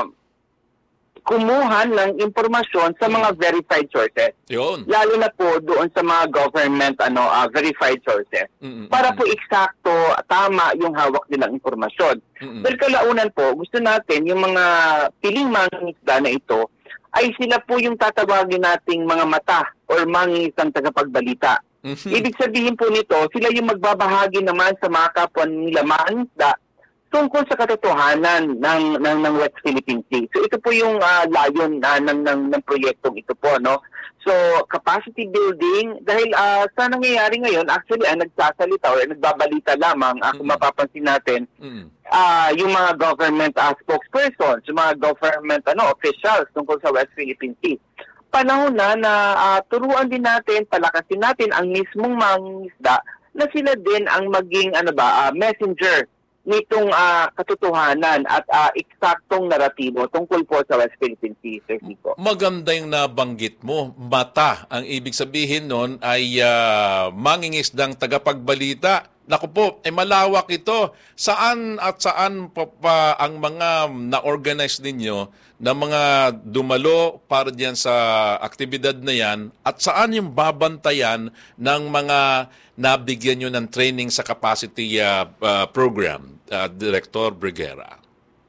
Speaker 5: kumuha ng impormasyon sa mga verified sources.
Speaker 2: Yun.
Speaker 5: Lalo na po doon sa mga government ano uh, verified sources.
Speaker 2: Mm-mm.
Speaker 5: Para po eksakto, tama yung hawak nilang impormasyon.
Speaker 2: Mm-mm.
Speaker 5: Dahil kalaunan po, gusto natin yung mga piling mangingisda na ito ay sila po yung tatawagin nating mga mata or mangingisang tagapagbalita.
Speaker 2: Mhm.
Speaker 5: Ibig sabihin po nito, sila yung magbabahagi naman sa mga kapwa nila mangingisda tungkol sa katotohanan ng ng ng West Philippine Sea. So ito po yung uh, layon uh, ng, ng ng proyektong ito po, no. So capacity building dahil uh, sa nangyayari ngayon, actually ang nagsasalita or nagbabalita lamang, uh, kung mapapansin natin,
Speaker 2: Mm.
Speaker 5: uh, yung mga government uh, spokespersons, yung mga government ano officials tungkol sa West Philippine Sea. Panahon na na uh, turuan din natin, palakasin natin ang mismong mangingisda na sila din ang maging ano ba uh, messenger nitong uh, katotohanan at uh, eksaktong naratibo tungkol po sa West Philippine Sea, Sir Kiko.
Speaker 2: Maganda yung nabanggit mo. Mata. Ang ibig sabihin nun ay uh, mangingisdang tagapagbalita. Naku po, eh malawak ito. Saan at saan pa, pa ang mga na-organize ninyo na mga dumalo para diyan sa aktibidad na yan at saan yung babantayan ng mga nabigyan nyo ng training sa capacity uh, uh, program, uh, Director Briguera?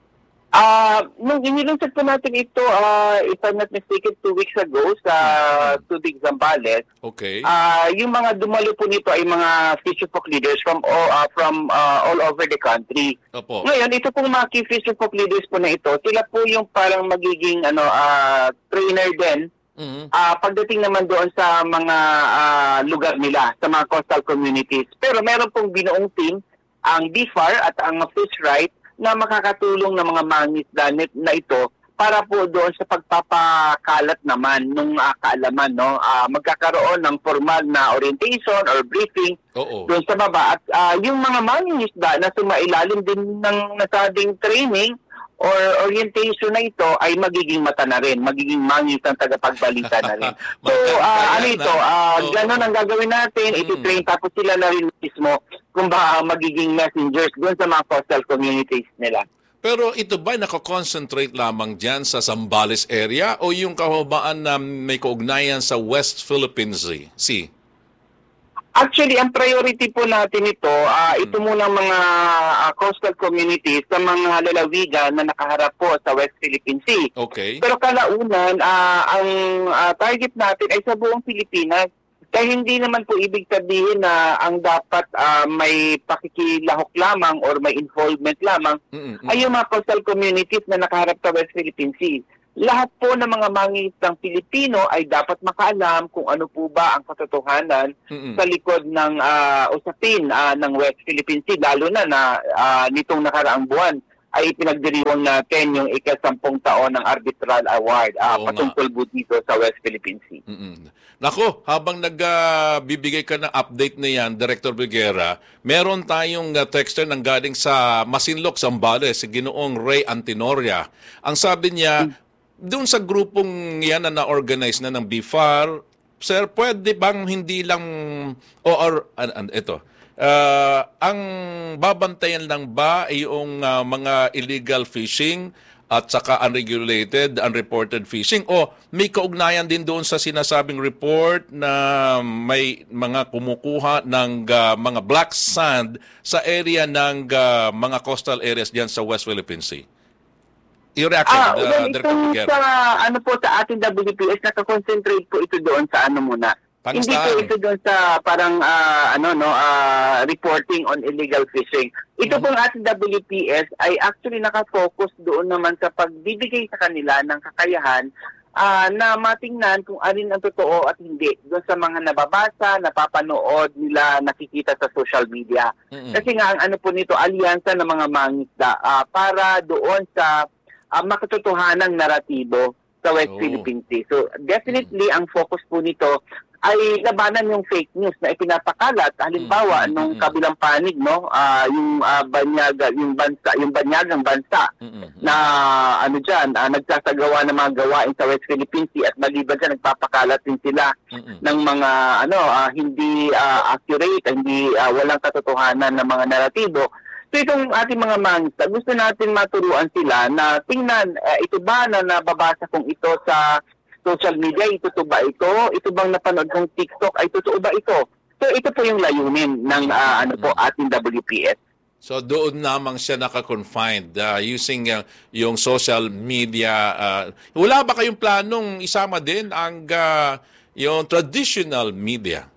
Speaker 5: Ah, nung inilunsad po natin ito, uh, if I'm not mistaken, two weeks ago sa Tubig Zambales,
Speaker 2: Okay.
Speaker 5: ah yung mga dumalo po nito ay mga fisherfolk leaders from all, uh, from uh, all over the country.
Speaker 2: Opo.
Speaker 5: Ngayon, ito pong mga key fisherfolk leaders po na ito, sila po yung parang magiging ano ah trainer din
Speaker 2: Mhm.
Speaker 5: ah pagdating naman doon sa mga ah, lugar nila, sa mga coastal communities. Pero meron pong binuong team, ang B F A R at ang Fish Right, na makakatulong ng mga mangisda na ito para po doon sa pagpapakalat naman ng uh, kaalaman, no? Uh, magkakaroon ng formal na orientation or briefing
Speaker 2: Oo.
Speaker 5: doon sa baba. At uh, yung mga mangingisda na sumailalim din ng nasabing training or orientation na ito ay magiging mata na rin, magiging mangisang tagapagbalita na rin. So,
Speaker 2: Maganda
Speaker 5: uh, ano
Speaker 2: yan,
Speaker 5: ito,
Speaker 2: ah.
Speaker 5: uh,
Speaker 2: Oo.
Speaker 5: gano'n ang gagawin natin,
Speaker 2: Mm.
Speaker 5: iti-train tapos sila na rin mismo kung ba magiging messengers doon sa mga coastal communities nila.
Speaker 2: Pero ito ba nakakonsentrate lamang dyan sa Zambales area o yung kahubaan na may kaugnayan sa West Philippine Sea? Sea?
Speaker 5: Actually, ang priority po natin ito, ah, ito muna mga ah, coastal communities sa mga lalawigan na nakaharap po sa West Philippine Sea.
Speaker 2: Okay.
Speaker 5: Pero kalaunan, ah, ang ah, target natin ay sa buong Pilipinas. Kaya hindi naman po ibig sabihin na ang dapat ah, may pakikilahok lamang or may involvement lamang
Speaker 2: Mm-mm.
Speaker 5: ay yung mga coastal communities na nakaharap sa West Philippine Sea. Lahat po ng mga mangingisdang Pilipino ay dapat makaalam kung ano po ba ang katotohanan
Speaker 2: Mm-mm.
Speaker 5: sa likod ng ah, usapin ah, ng West Philippine Sea, lalo na na ah, nitong nakaraang buwan ay pinagdiriwang natin yung ikasampung taon ng Arbitral Award ah,
Speaker 2: Oo nga.
Speaker 5: patungkol po dito sa West Philippine Sea.
Speaker 2: Mm-mm. Nako, habang nagbibigay ka ng update na yan, Director Briguera, meron tayong uh, texter nang galing sa Masinloc, Zambales, si Ginoong Ray Antinoria. Ang sabi niya, doon sa grupong yan na na-organize na ng B F A R, sir, pwede bang hindi lang, o or, an, an, ito, ah, ang babantayan lang ba ay yung ah, mga illegal fishing at saka unregulated, unreported fishing? O may kaugnayan din doon sa sinasabing report na may mga kumukuha ng uh, mga black sand sa area ng uh, mga coastal areas diyan sa West Philippine Sea? Your reaction,
Speaker 5: Ah,
Speaker 2: uh,
Speaker 5: well,
Speaker 2: Director
Speaker 5: itong
Speaker 2: Figueroa.
Speaker 5: sa, ano po, sa ating W P S, nakakonsentrate po ito doon sa ano muna.
Speaker 2: Paano
Speaker 5: Hindi po
Speaker 2: saan?
Speaker 5: ito doon sa parang, ah, ano, no, ah, reporting on illegal fishing. Ito
Speaker 2: Mhm.
Speaker 5: pong ating W P S ay actually nakafocus doon naman sa pagbibigay sa kanila ng kakayahan ah, na matingnan kung alin ang totoo at hindi doon sa mga nababasa, napapanood nila, nakikita sa social media.
Speaker 2: Mm-mm.
Speaker 5: Kasi nga ang ano po nito, alyansa ng mga mangisda ah, para doon sa uh, makatotohanang naratibo sa West
Speaker 2: Oh.
Speaker 5: Philippine Sea. So definitely ang focus po nito ay labanan yung fake news na ipinapakalat. Halimbawa,
Speaker 2: Mm, mm,
Speaker 5: nung
Speaker 2: mm.
Speaker 5: kabilang panig, no, ah, yung ah, banyaga, yung bansa, yung banyagang bansa
Speaker 2: Mm-mm.
Speaker 5: na ano diyan, ah, nagsasagawa ng mga gawain sa West Philippine Sea at maliban diyan nagpapakalat din sila
Speaker 2: Mm-mm.
Speaker 5: ng mga ano ah, hindi ah, accurate, hindi ah, walang katotohanan ng mga naratibo. So itong ating mga mangisda, gusto natin maturuan sila na tingnan, eh, ito ba na nababasa kong ito sa social media, ito to ba ito? Ito bang napanood kong TikTok, ay totoo ba ito? So ito po yung layunin ng ah, ano po ating W P S.
Speaker 2: So doon namang siya naka-confined uh, using uh, yung social media. Uh, wala ba kayong planong isama din ang uh, yung traditional media?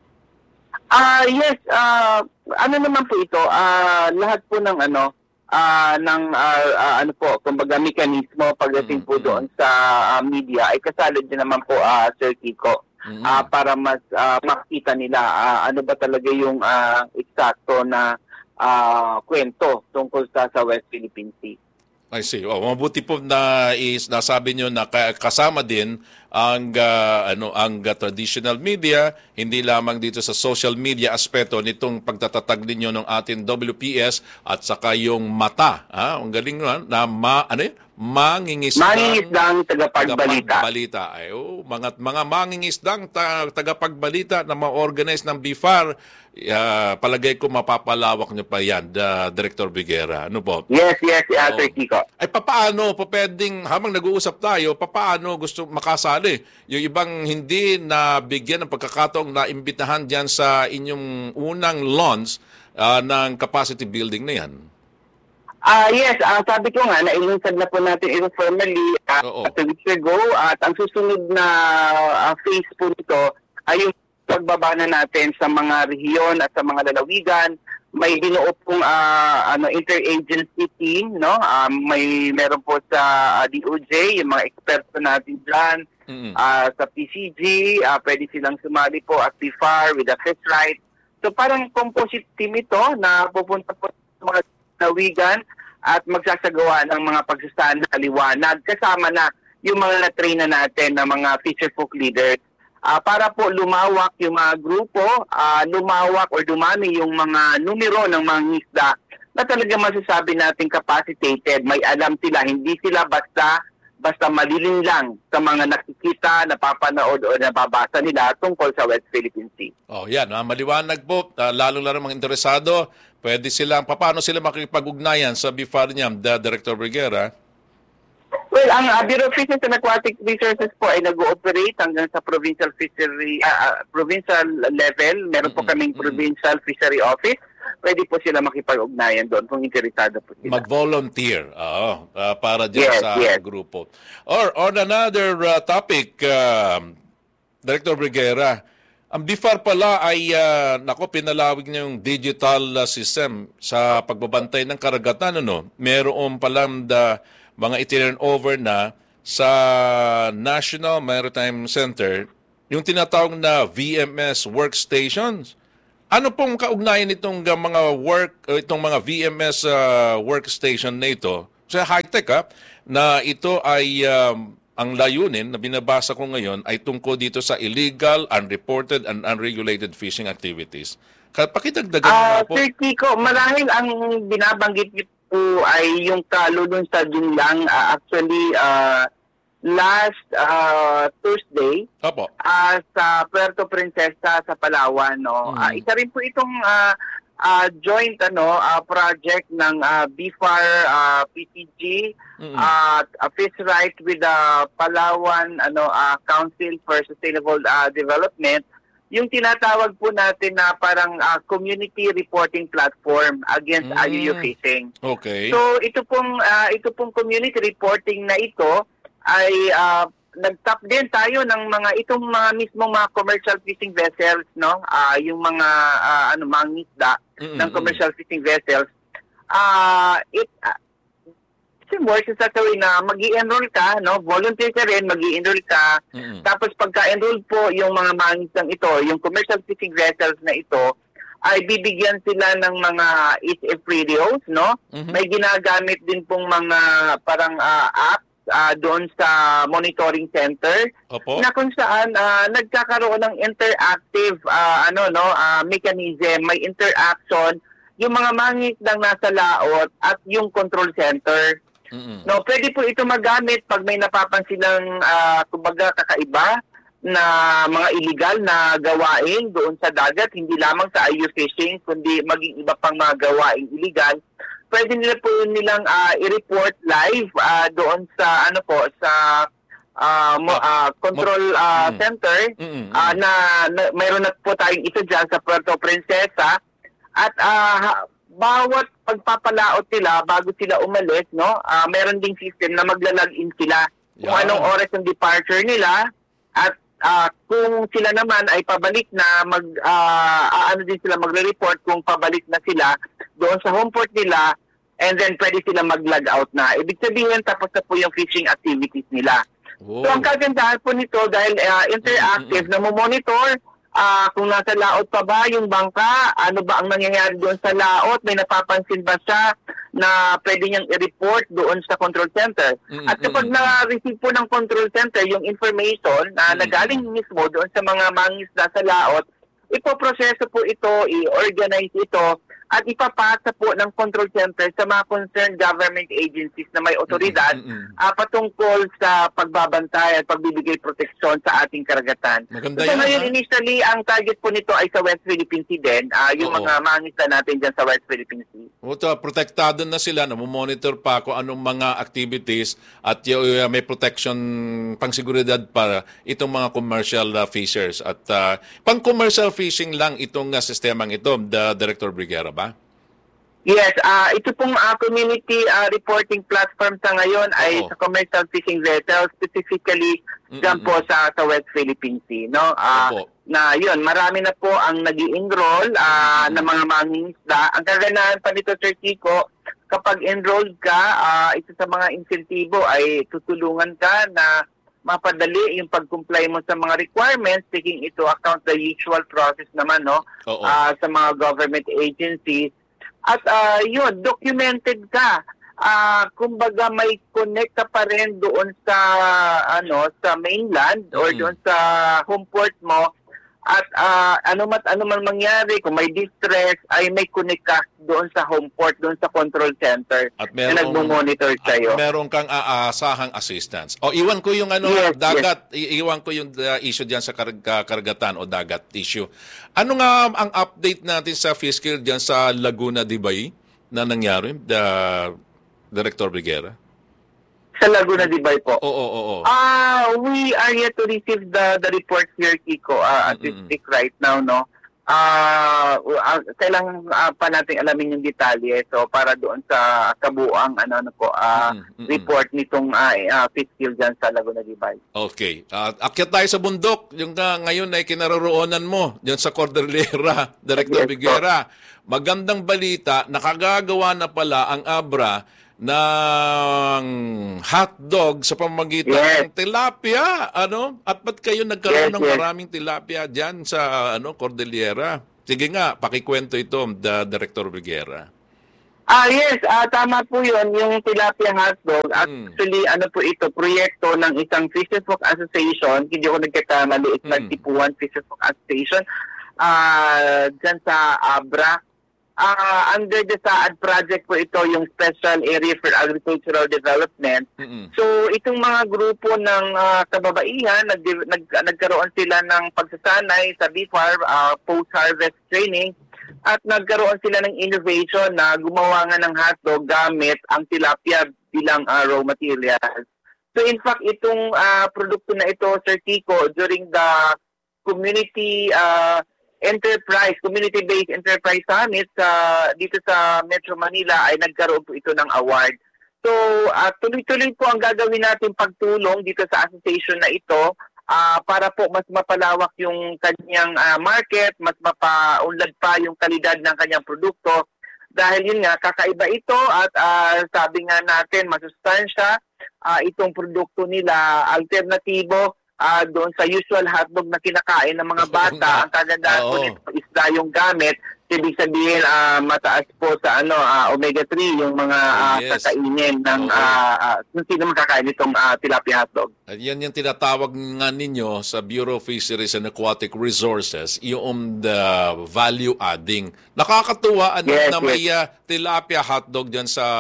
Speaker 5: Ah, yes, ah ano naman po ito, ah lahat po ng ano ah ng ah, ah, ano po, kumbaga mekanismo pagdating po
Speaker 2: Mm, mm.
Speaker 5: doon sa ah, media ay kasali din naman po ah Sir Kiko.
Speaker 2: Mm.
Speaker 5: Ah para mas ah, makita nila ah, ano ba talaga yung ah, eksakto na ah, kwento tungkol sa sa West Philippine Sea.
Speaker 2: I see. Oh, mabuti po na is nasabi niyo na ka- kasama din ang ah, ano ang ah, traditional media, hindi lamang dito sa social media aspeto nitong pagtatatag ninyo ng ating W P S at saka yung mata, ha? Ang galing na, na ma, ano yun? Mangingisdang
Speaker 5: Mangingisdang tagapagbalita.
Speaker 2: tagapagbalita. Ay, oh, mga mga mangingisdang ta, tagapagbalita na ma-organize ng B I F A R, ah, palagay ko mapapalawak niyo pa yan, the Director Biguera. Ano po?
Speaker 5: Yes, yes, ah,
Speaker 2: Oo.
Speaker 5: Sir Kiko.
Speaker 2: Ay papaano pa pwedeng habang nag-uusap tayo, papaano gusto makasali yung ibang hindi na bigyan ng pagkakataong na imbitahan diyan sa inyong unang launch ah, ng capacity building na yan?
Speaker 5: Ah yes, ah sabi ko nga, nailunsad na po natin ito formally uh,
Speaker 2: Oo.
Speaker 5: two weeks ago at ang susunod na ah, phase po nito ay yung pagbaba na natin sa mga rehiyon at sa mga lalawigan. May binuo pong ah, ano, interagency team, no? Um, may meron po sa ah, D O J, yung mga eksperto natin dyan,
Speaker 2: Mm-mm.
Speaker 5: ah, sa P C G, ah, pwede silang sumali po at P F A R with the fish right. So parang composite team ito na pupunta po sa mga nawigan at magsasagawa ng mga pagsasaan na liwanag kasama na yung mga na-train na natin na mga fisher folk leaders ah, para po lumawak yung mga grupo, ah, lumawak or dumami yung mga numero ng mga ngisda na talaga masasabi natin capacitated, may alam sila, hindi sila basta basta maliling lang sa mga nakikita, napapanood o nababasa nila tungkol sa West Philippine Sea.
Speaker 2: Oh, yan, ah, maliwanag po, uh, lalo lalo mga interesado, pwede silang paano sila makikipag-ugnayan sa B I F A R niya, the Director Biguera?
Speaker 5: Well, ang uh, Bureau of Fisheries and Aquatic Resources po ay nag-ooperate hanggang sa provincial fishery ah, ah, provincial level. Meron po
Speaker 2: Mm-mm,
Speaker 5: kaming
Speaker 2: mm-mm.
Speaker 5: provincial fishery office. Pwede po sila makipag-ugnayan doon kung interesado po sila.
Speaker 2: Mag-volunteer oo, ah, para dyan
Speaker 5: Yes,
Speaker 2: sa
Speaker 5: yes.
Speaker 2: grupo. Or on another ah, topic, um, Director Biguera, ang B I F A R pala ay, ah, nako, pinalawig niya yung digital ah, system sa pagbabantay ng karagatan. Ano? Meron palang da, mga i-turn over na sa National Maritime Center yung tinatawag na V M S workstations. Ano pong kaugnayan nitong uh, mga work uh, itong mga V M S uh, workstation na ito sa high-tech ha, na ito ay um, ang layunin na binabasa ko ngayon ay tungkol dito sa illegal, unreported, and unregulated fishing activities. Ka- Pakidagdagan
Speaker 5: Ah,
Speaker 2: nga po.
Speaker 5: Sir Kiko, marahil ang binabanggit niyo po ay yung kalulunsad yun lang. Ah, actually, ah, last ah, Thursday,
Speaker 2: Opo.
Speaker 5: ah, sa Puerto Princesa sa Palawan, no.
Speaker 2: Mm.
Speaker 5: Ah, isa rin po itong ah, uh, joint ano uh, project ng uh, B F A R, uh, P T G,
Speaker 2: Mm-mm.
Speaker 5: at uh, Fish Right with the Palawan ano uh, Council for Sustainable uh, Development, yung tinatawag po natin na parang uh, community reporting platform against
Speaker 2: Mm.
Speaker 5: I U U fishing.
Speaker 2: Okay.
Speaker 5: So ito pong uh, ito pong community reporting na ito ay uh, nag-top din tayo ng mga itong mga mismong mga commercial fishing vessels, no? Ah yung mga uh, ano mga isda
Speaker 2: Mm-mm.
Speaker 5: ng commercial fishing vessels. Ah uh, it uh, works sa way na mag-i-enroll ka, no? Volunteer ka rin, mag-i-enroll ka.
Speaker 2: Mm-mm.
Speaker 5: Tapos pagka-enroll po yung mga mangisdang ito, yung commercial fishing vessels na ito, ay bibigyan sila ng mga each free reels, no?
Speaker 2: Mhm.
Speaker 5: May ginagamit din pong mga parang uh, apps uh, doon sa monitoring center
Speaker 2: Opo.
Speaker 5: na kung saan uh, nagkakaroon ng interactive uh, ano no uh, mechanism, may interaction yung mga mangisdang nasa laot at yung control center.
Speaker 2: Mm-mm.
Speaker 5: No, pwede po ito magamit pag may napapansin silang uh, kumbaga kakaiba na mga illegal na gawain doon sa dagat, hindi lamang sa I U fishing kundi maging iba pang mga gawain illegal. Pwede nila po nilang uh, i-report live uh, doon sa ano po sa uh, mo, uh, control uh,
Speaker 2: Mm.
Speaker 5: center
Speaker 2: Mm-mm.
Speaker 5: uh, na, na mayroon na po tayong isa dyan sa Puerto Princesa at uh, bawat pagpapalaot nila bago sila umalis, no, uh, meron ding system na magla-login sila kung
Speaker 2: Yan.
Speaker 5: anong oras ng departure nila at uh, kung sila naman ay pabalik na mag uh, ano din sila magre-report kung pabalik na sila doon sa home port nila, and then pwede sila mag-log out na. Ibig sabihin tapos na po yung fishing activities nila.
Speaker 2: Wow.
Speaker 5: So ang kagandahan po nito dahil uh, interactive na mo-monitor ah kung nasa laot pa ba yung bangka, ano ba ang nangyayari doon sa laot, may napapansin ba siya na pwede niyang i-report doon sa control center.
Speaker 2: Mm,
Speaker 5: At kapag
Speaker 2: mm,
Speaker 5: na-receive po ng control center yung information na
Speaker 2: Mm.
Speaker 5: nagaling mismo doon sa mga mangisda sa laot, ipoproseso po ito, i-organize ito, at ipapasa po ng control center sa mga concerned government agencies na may otoridad
Speaker 2: Mm, mm, mm.
Speaker 5: ah, patungkol sa pagbabantay at pagbibigay proteksyon sa ating karagatan.
Speaker 2: Maganda
Speaker 5: So
Speaker 2: yan,
Speaker 5: ngayon,
Speaker 2: ha?
Speaker 5: initially, ang target po nito ay sa West Philippine Sea din, ah, yung
Speaker 2: Oo.
Speaker 5: mga mangisda natin dyan sa West Philippine Sea.
Speaker 2: Ito, protektado na sila, namomonitor pa kung anong mga activities at y- y- may protection pangseguridad para itong mga commercial uh, fishers. At uh, pang-commercial fishing lang itong uh, sistemang ito, the Director Briguera ba?
Speaker 5: Yes, ah ito pong ah, community ah, reporting platform sa ngayon ay
Speaker 2: Oo.
Speaker 5: sa commercial fishing vessels, specifically dyan
Speaker 2: Mm-mm.
Speaker 5: po sa, sa West Philippine Sea. No? Ah,
Speaker 2: Opo.
Speaker 5: na yun, marami na po ang nag-i-enroll ah,
Speaker 2: Mm-mm.
Speaker 5: ng mga mangingisda. Ang kaganahan pa nito, Sir Kiko, kapag enrolled ka, ah, isa sa mga insentibo ay tutulungan ka na mapadali yung pag-comply mo sa mga requirements, taking into account the usual process naman, no?
Speaker 2: Oo.
Speaker 5: Ah, sa mga government agencies. At ah, yun, documented ka. Ah, kumbaga may connect ka pa rin doon sa ano sa mainland or
Speaker 2: Mm.
Speaker 5: doon sa home port mo. At ah, ano mat ano man mangyari, kung may distress ay may connect ka doon sa home port, doon sa control center
Speaker 2: At
Speaker 5: na
Speaker 2: merong,
Speaker 5: nagmo-monitor
Speaker 2: at
Speaker 5: sa'yo.
Speaker 2: meron kang aasahang assistance. O, iwan ko yung ano,
Speaker 5: Yes,
Speaker 2: dagat. I- iwan ko yung uh, issue diyan sa karag- karagatan o dagat issue. Ano nga ang update natin sa fiscal diyan sa Laguna de Bay na nangyari, the Director Briguera?
Speaker 5: Sa Laguna de Bay po.
Speaker 2: Oo, oo, oo.
Speaker 5: Ah, we are yet to receive the the report here, Kiko, uh, as we
Speaker 2: Mm-mm.
Speaker 5: speak right now, no? Ah, uh, kailangan uh, pa natin alamin yung detalye, so para doon sa kabuang ano ano po, ah,
Speaker 2: Mm-mm, mm-mm.
Speaker 5: report nitong uh, uh, fiscal dyan sa Laguna de Bay.
Speaker 2: Okay. Uh, akyat tayo sa bundok. Yung uh, ngayon ay kinaroroonan mo diyan sa Cordillera, Director
Speaker 5: Yes,
Speaker 2: Briguera. Magandang balita, nakagagawa na pala ang Abra ng hotdog sa pamamagitan
Speaker 5: Yes.
Speaker 2: ng tilapia, ano? At ba't kayo nagkaroon
Speaker 5: Yes,
Speaker 2: ng
Speaker 5: yes.
Speaker 2: maraming tilapia diyan sa ano Cordillera? Sige nga, pakikwento ito, the Director Briguera.
Speaker 5: Ah, yes, ah, tama po yun, yung tilapia hotdog.
Speaker 2: Mm.
Speaker 5: Actually, ano po ito, proyekto ng isang Fisher Folk Association, hindi ako nagkakamali, it's
Speaker 2: Mm.
Speaker 5: Nagtipuan Fisher Folk Association, ah, dyan sa Abra. Ah, under the SAAD project po ito, yung Special Area for Agricultural Development.
Speaker 2: Mm-mm.
Speaker 5: So, itong mga grupo ng ah, kababaihan, nag, nag, nagkaroon sila ng pagsasanay sa B F A R, ah, post-harvest training, at nagkaroon sila ng innovation na gumawa nga ng hotdog gamit ang tilapia bilang uh, raw material. So in fact, itong uh, produkto na ito, Sir Kiko, during the community uh, enterprise, community-based enterprise summit uh, dito sa Metro Manila ay nagkaroon po ito ng award. So uh, tuloy-tuloy po ang gagawin natin pagtulong dito sa association na ito uh, para po mas mapalawak yung kanyang uh, market, mas mapaunlad pa yung kalidad ng kanyang produkto. Dahil yun nga, kakaiba ito at uh, sabi nga natin, masustansya uh, itong produkto nila, alternatibo uh, doon sa usual hotdog na kinakain ng mga bata. Ang kagandahan po nito, isda yung gamit. Ibig sabihin, uh, mataas po sa ano uh, omega three yung mga uh, yes. kakainin ng okay. uh, uh, kung sino makakain itong uh, tilapia hotdog.
Speaker 2: At yan yung tinatawag nga ninyo sa Bureau of Fisheries and Aquatic Resources, yung the value adding. Nakakatuwa ano, yes, na may yes. uh, tilapia hotdog dyan sa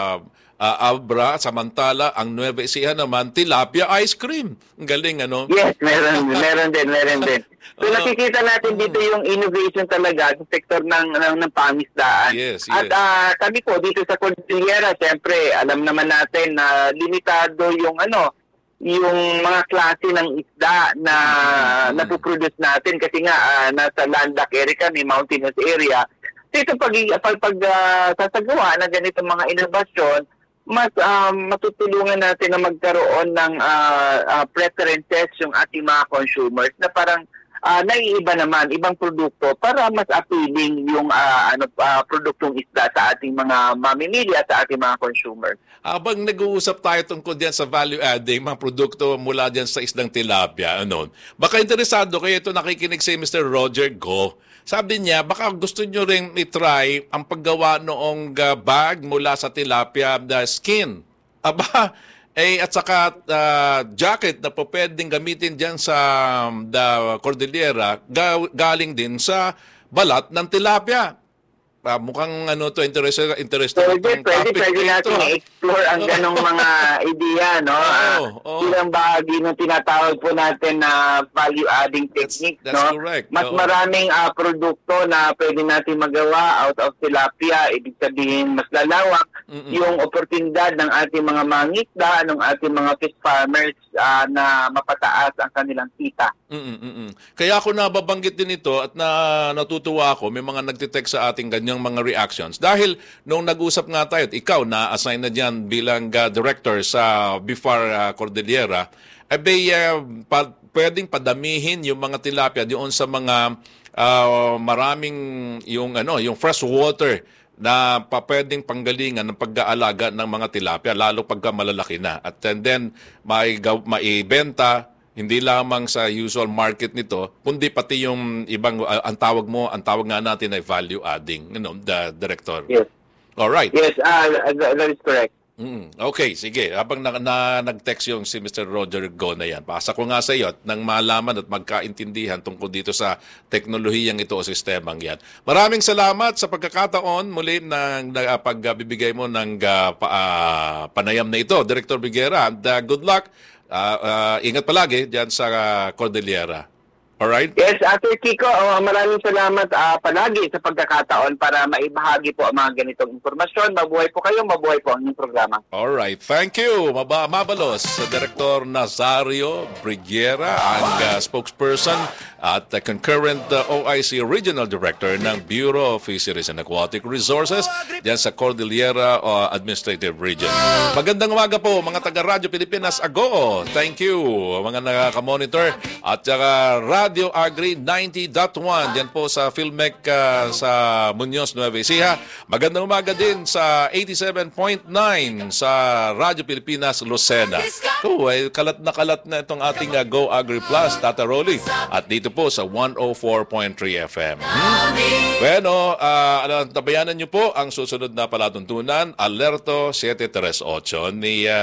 Speaker 2: uh, Abra, samantala ang Nueva Ecija naman tilapia ice cream. Ang galing ano?
Speaker 5: Yes, meron, meron din, meron din. So uh, nakikita natin dito yung innovation talaga sa sektor ng ng, ng pamisdaan.
Speaker 2: Yes, yes.
Speaker 5: At uh, kami po dito sa Cordillera, siyempre alam naman natin na limitado yung ano, yung mga klase ng isda na mm-hmm. napoproduce natin kasi nga uh, nasa landlocked area kami, mountainous area. So ito pag pag, pag uh, sasagawa ng ganitong mga innovasyon, mas um, matutulungan natin na magkaroon ng uh, uh, preferences yung ating mga consumers na parang Uh, naiiba naman, ibang produkto para mas appealing yung uh, ano, uh, produktong isda sa ating mga mamimili at sa ating mga consumer.
Speaker 2: Habang nag-uusap tayo tungkol diyan sa value adding, mga produkto mula diyan sa isdang tilapia, ano, baka interesado kayo ito nakikinig si Mister Roger Go. Sabi niya, baka gusto nyo rin i-try ang paggawa noong uh, bag mula sa tilapia the skin. Aba, Eh, at saka uh, jacket na po pwedeng gamitin dyan sa um, the Cordillera, ga- galing din sa balat ng tilapia. Uh, mukhang ano to interesting interesting
Speaker 5: pwede, pwede, pwede natin i-explore ang ganong mga idea, no?
Speaker 2: Oh, oh.
Speaker 5: Ilang bahagi ng tinatawag po natin na value-adding technique,
Speaker 2: that's, that's
Speaker 5: no?
Speaker 2: Correct.
Speaker 5: Mas
Speaker 2: oh.
Speaker 5: maraming uh, produkto na pwede natin magawa out of tilapia. Ibig sabihin, mas lalawak Mm-mm. yung oportunidad ng ating mga mangisda, ng ating mga fish farmers uh, na mapataas ang kanilang kita.
Speaker 2: Mm-mm-mm. Kaya ako nababanggit din ito at na natutuwa ako, may mga nagtitext sa ating ganyan mga reactions. Dahil nung nag-usap nga tayo, at ikaw na-assign na dyan bilang uh, director sa B F A R uh, Cordillera, ay uh, pa, pwedeng padamihin yung mga tilapia doon sa mga uh, maraming yung, ano, yung fresh water na pa pwedeng panggalingan ng pag-aalaga ng mga tilapia, lalo pagka malalaki na. At and then, may, maibenta, hindi lamang sa usual market nito, kundi pati yung ibang, uh, ang tawag mo, ang tawag nga natin ay value adding, you know, the director.
Speaker 5: Yes.
Speaker 2: All right.
Speaker 5: Yes, uh, that is correct.
Speaker 2: Mm, okay, sige. Habang na, na, nag-text yung si Mister Roger Go na yan, pasa ko nga sa iyo at nang malaman at magkaintindihan tungkol dito sa teknolohiyang ito o sistemang yan. Maraming salamat sa pagkakataon muli ng na, pagbibigay mo ng uh, pa, uh, panayam na ito, Director Biguera. And uh, good luck. Uh, uh, ingat palagi dyan sa uh, Cordillera. Alright?
Speaker 5: Yes, Sir Kiko, uh, maraming salamat uh, palagi sa pagkakataon para maibahagi po ang mga ganitong informasyon. Mabuhay po kayo, mabuhay po ang inyong programa.
Speaker 2: Alright, thank you. Maba mabalos sa Director Nazario Briguera, ang uh, spokesperson at uh, concurrent uh, O I C Regional Director ng Bureau of Fisheries and Aquatic Resources dyan sa Cordillera uh, Administrative Region. Magandang umaga po mga taga-Radyo Pilipinas Agoo. Thank you mga nakaka-monitor at saka Radio Agri ninety point one diyan po sa Filmec uh, sa Muñoz, Nueva Ecija. Magandang umaga din sa eighty-seven point nine sa Radyo Pilipinas Lucena. Oh, ay kalat na kalat na itong ating uh, Go Agri Plus, Tata Rolly. At dito po sa one oh four point three F M. Hmm? Bueno, uh, tabayanan niyo po ang susunod na palatuntunan, Alerto seven thirty-eight ni uh,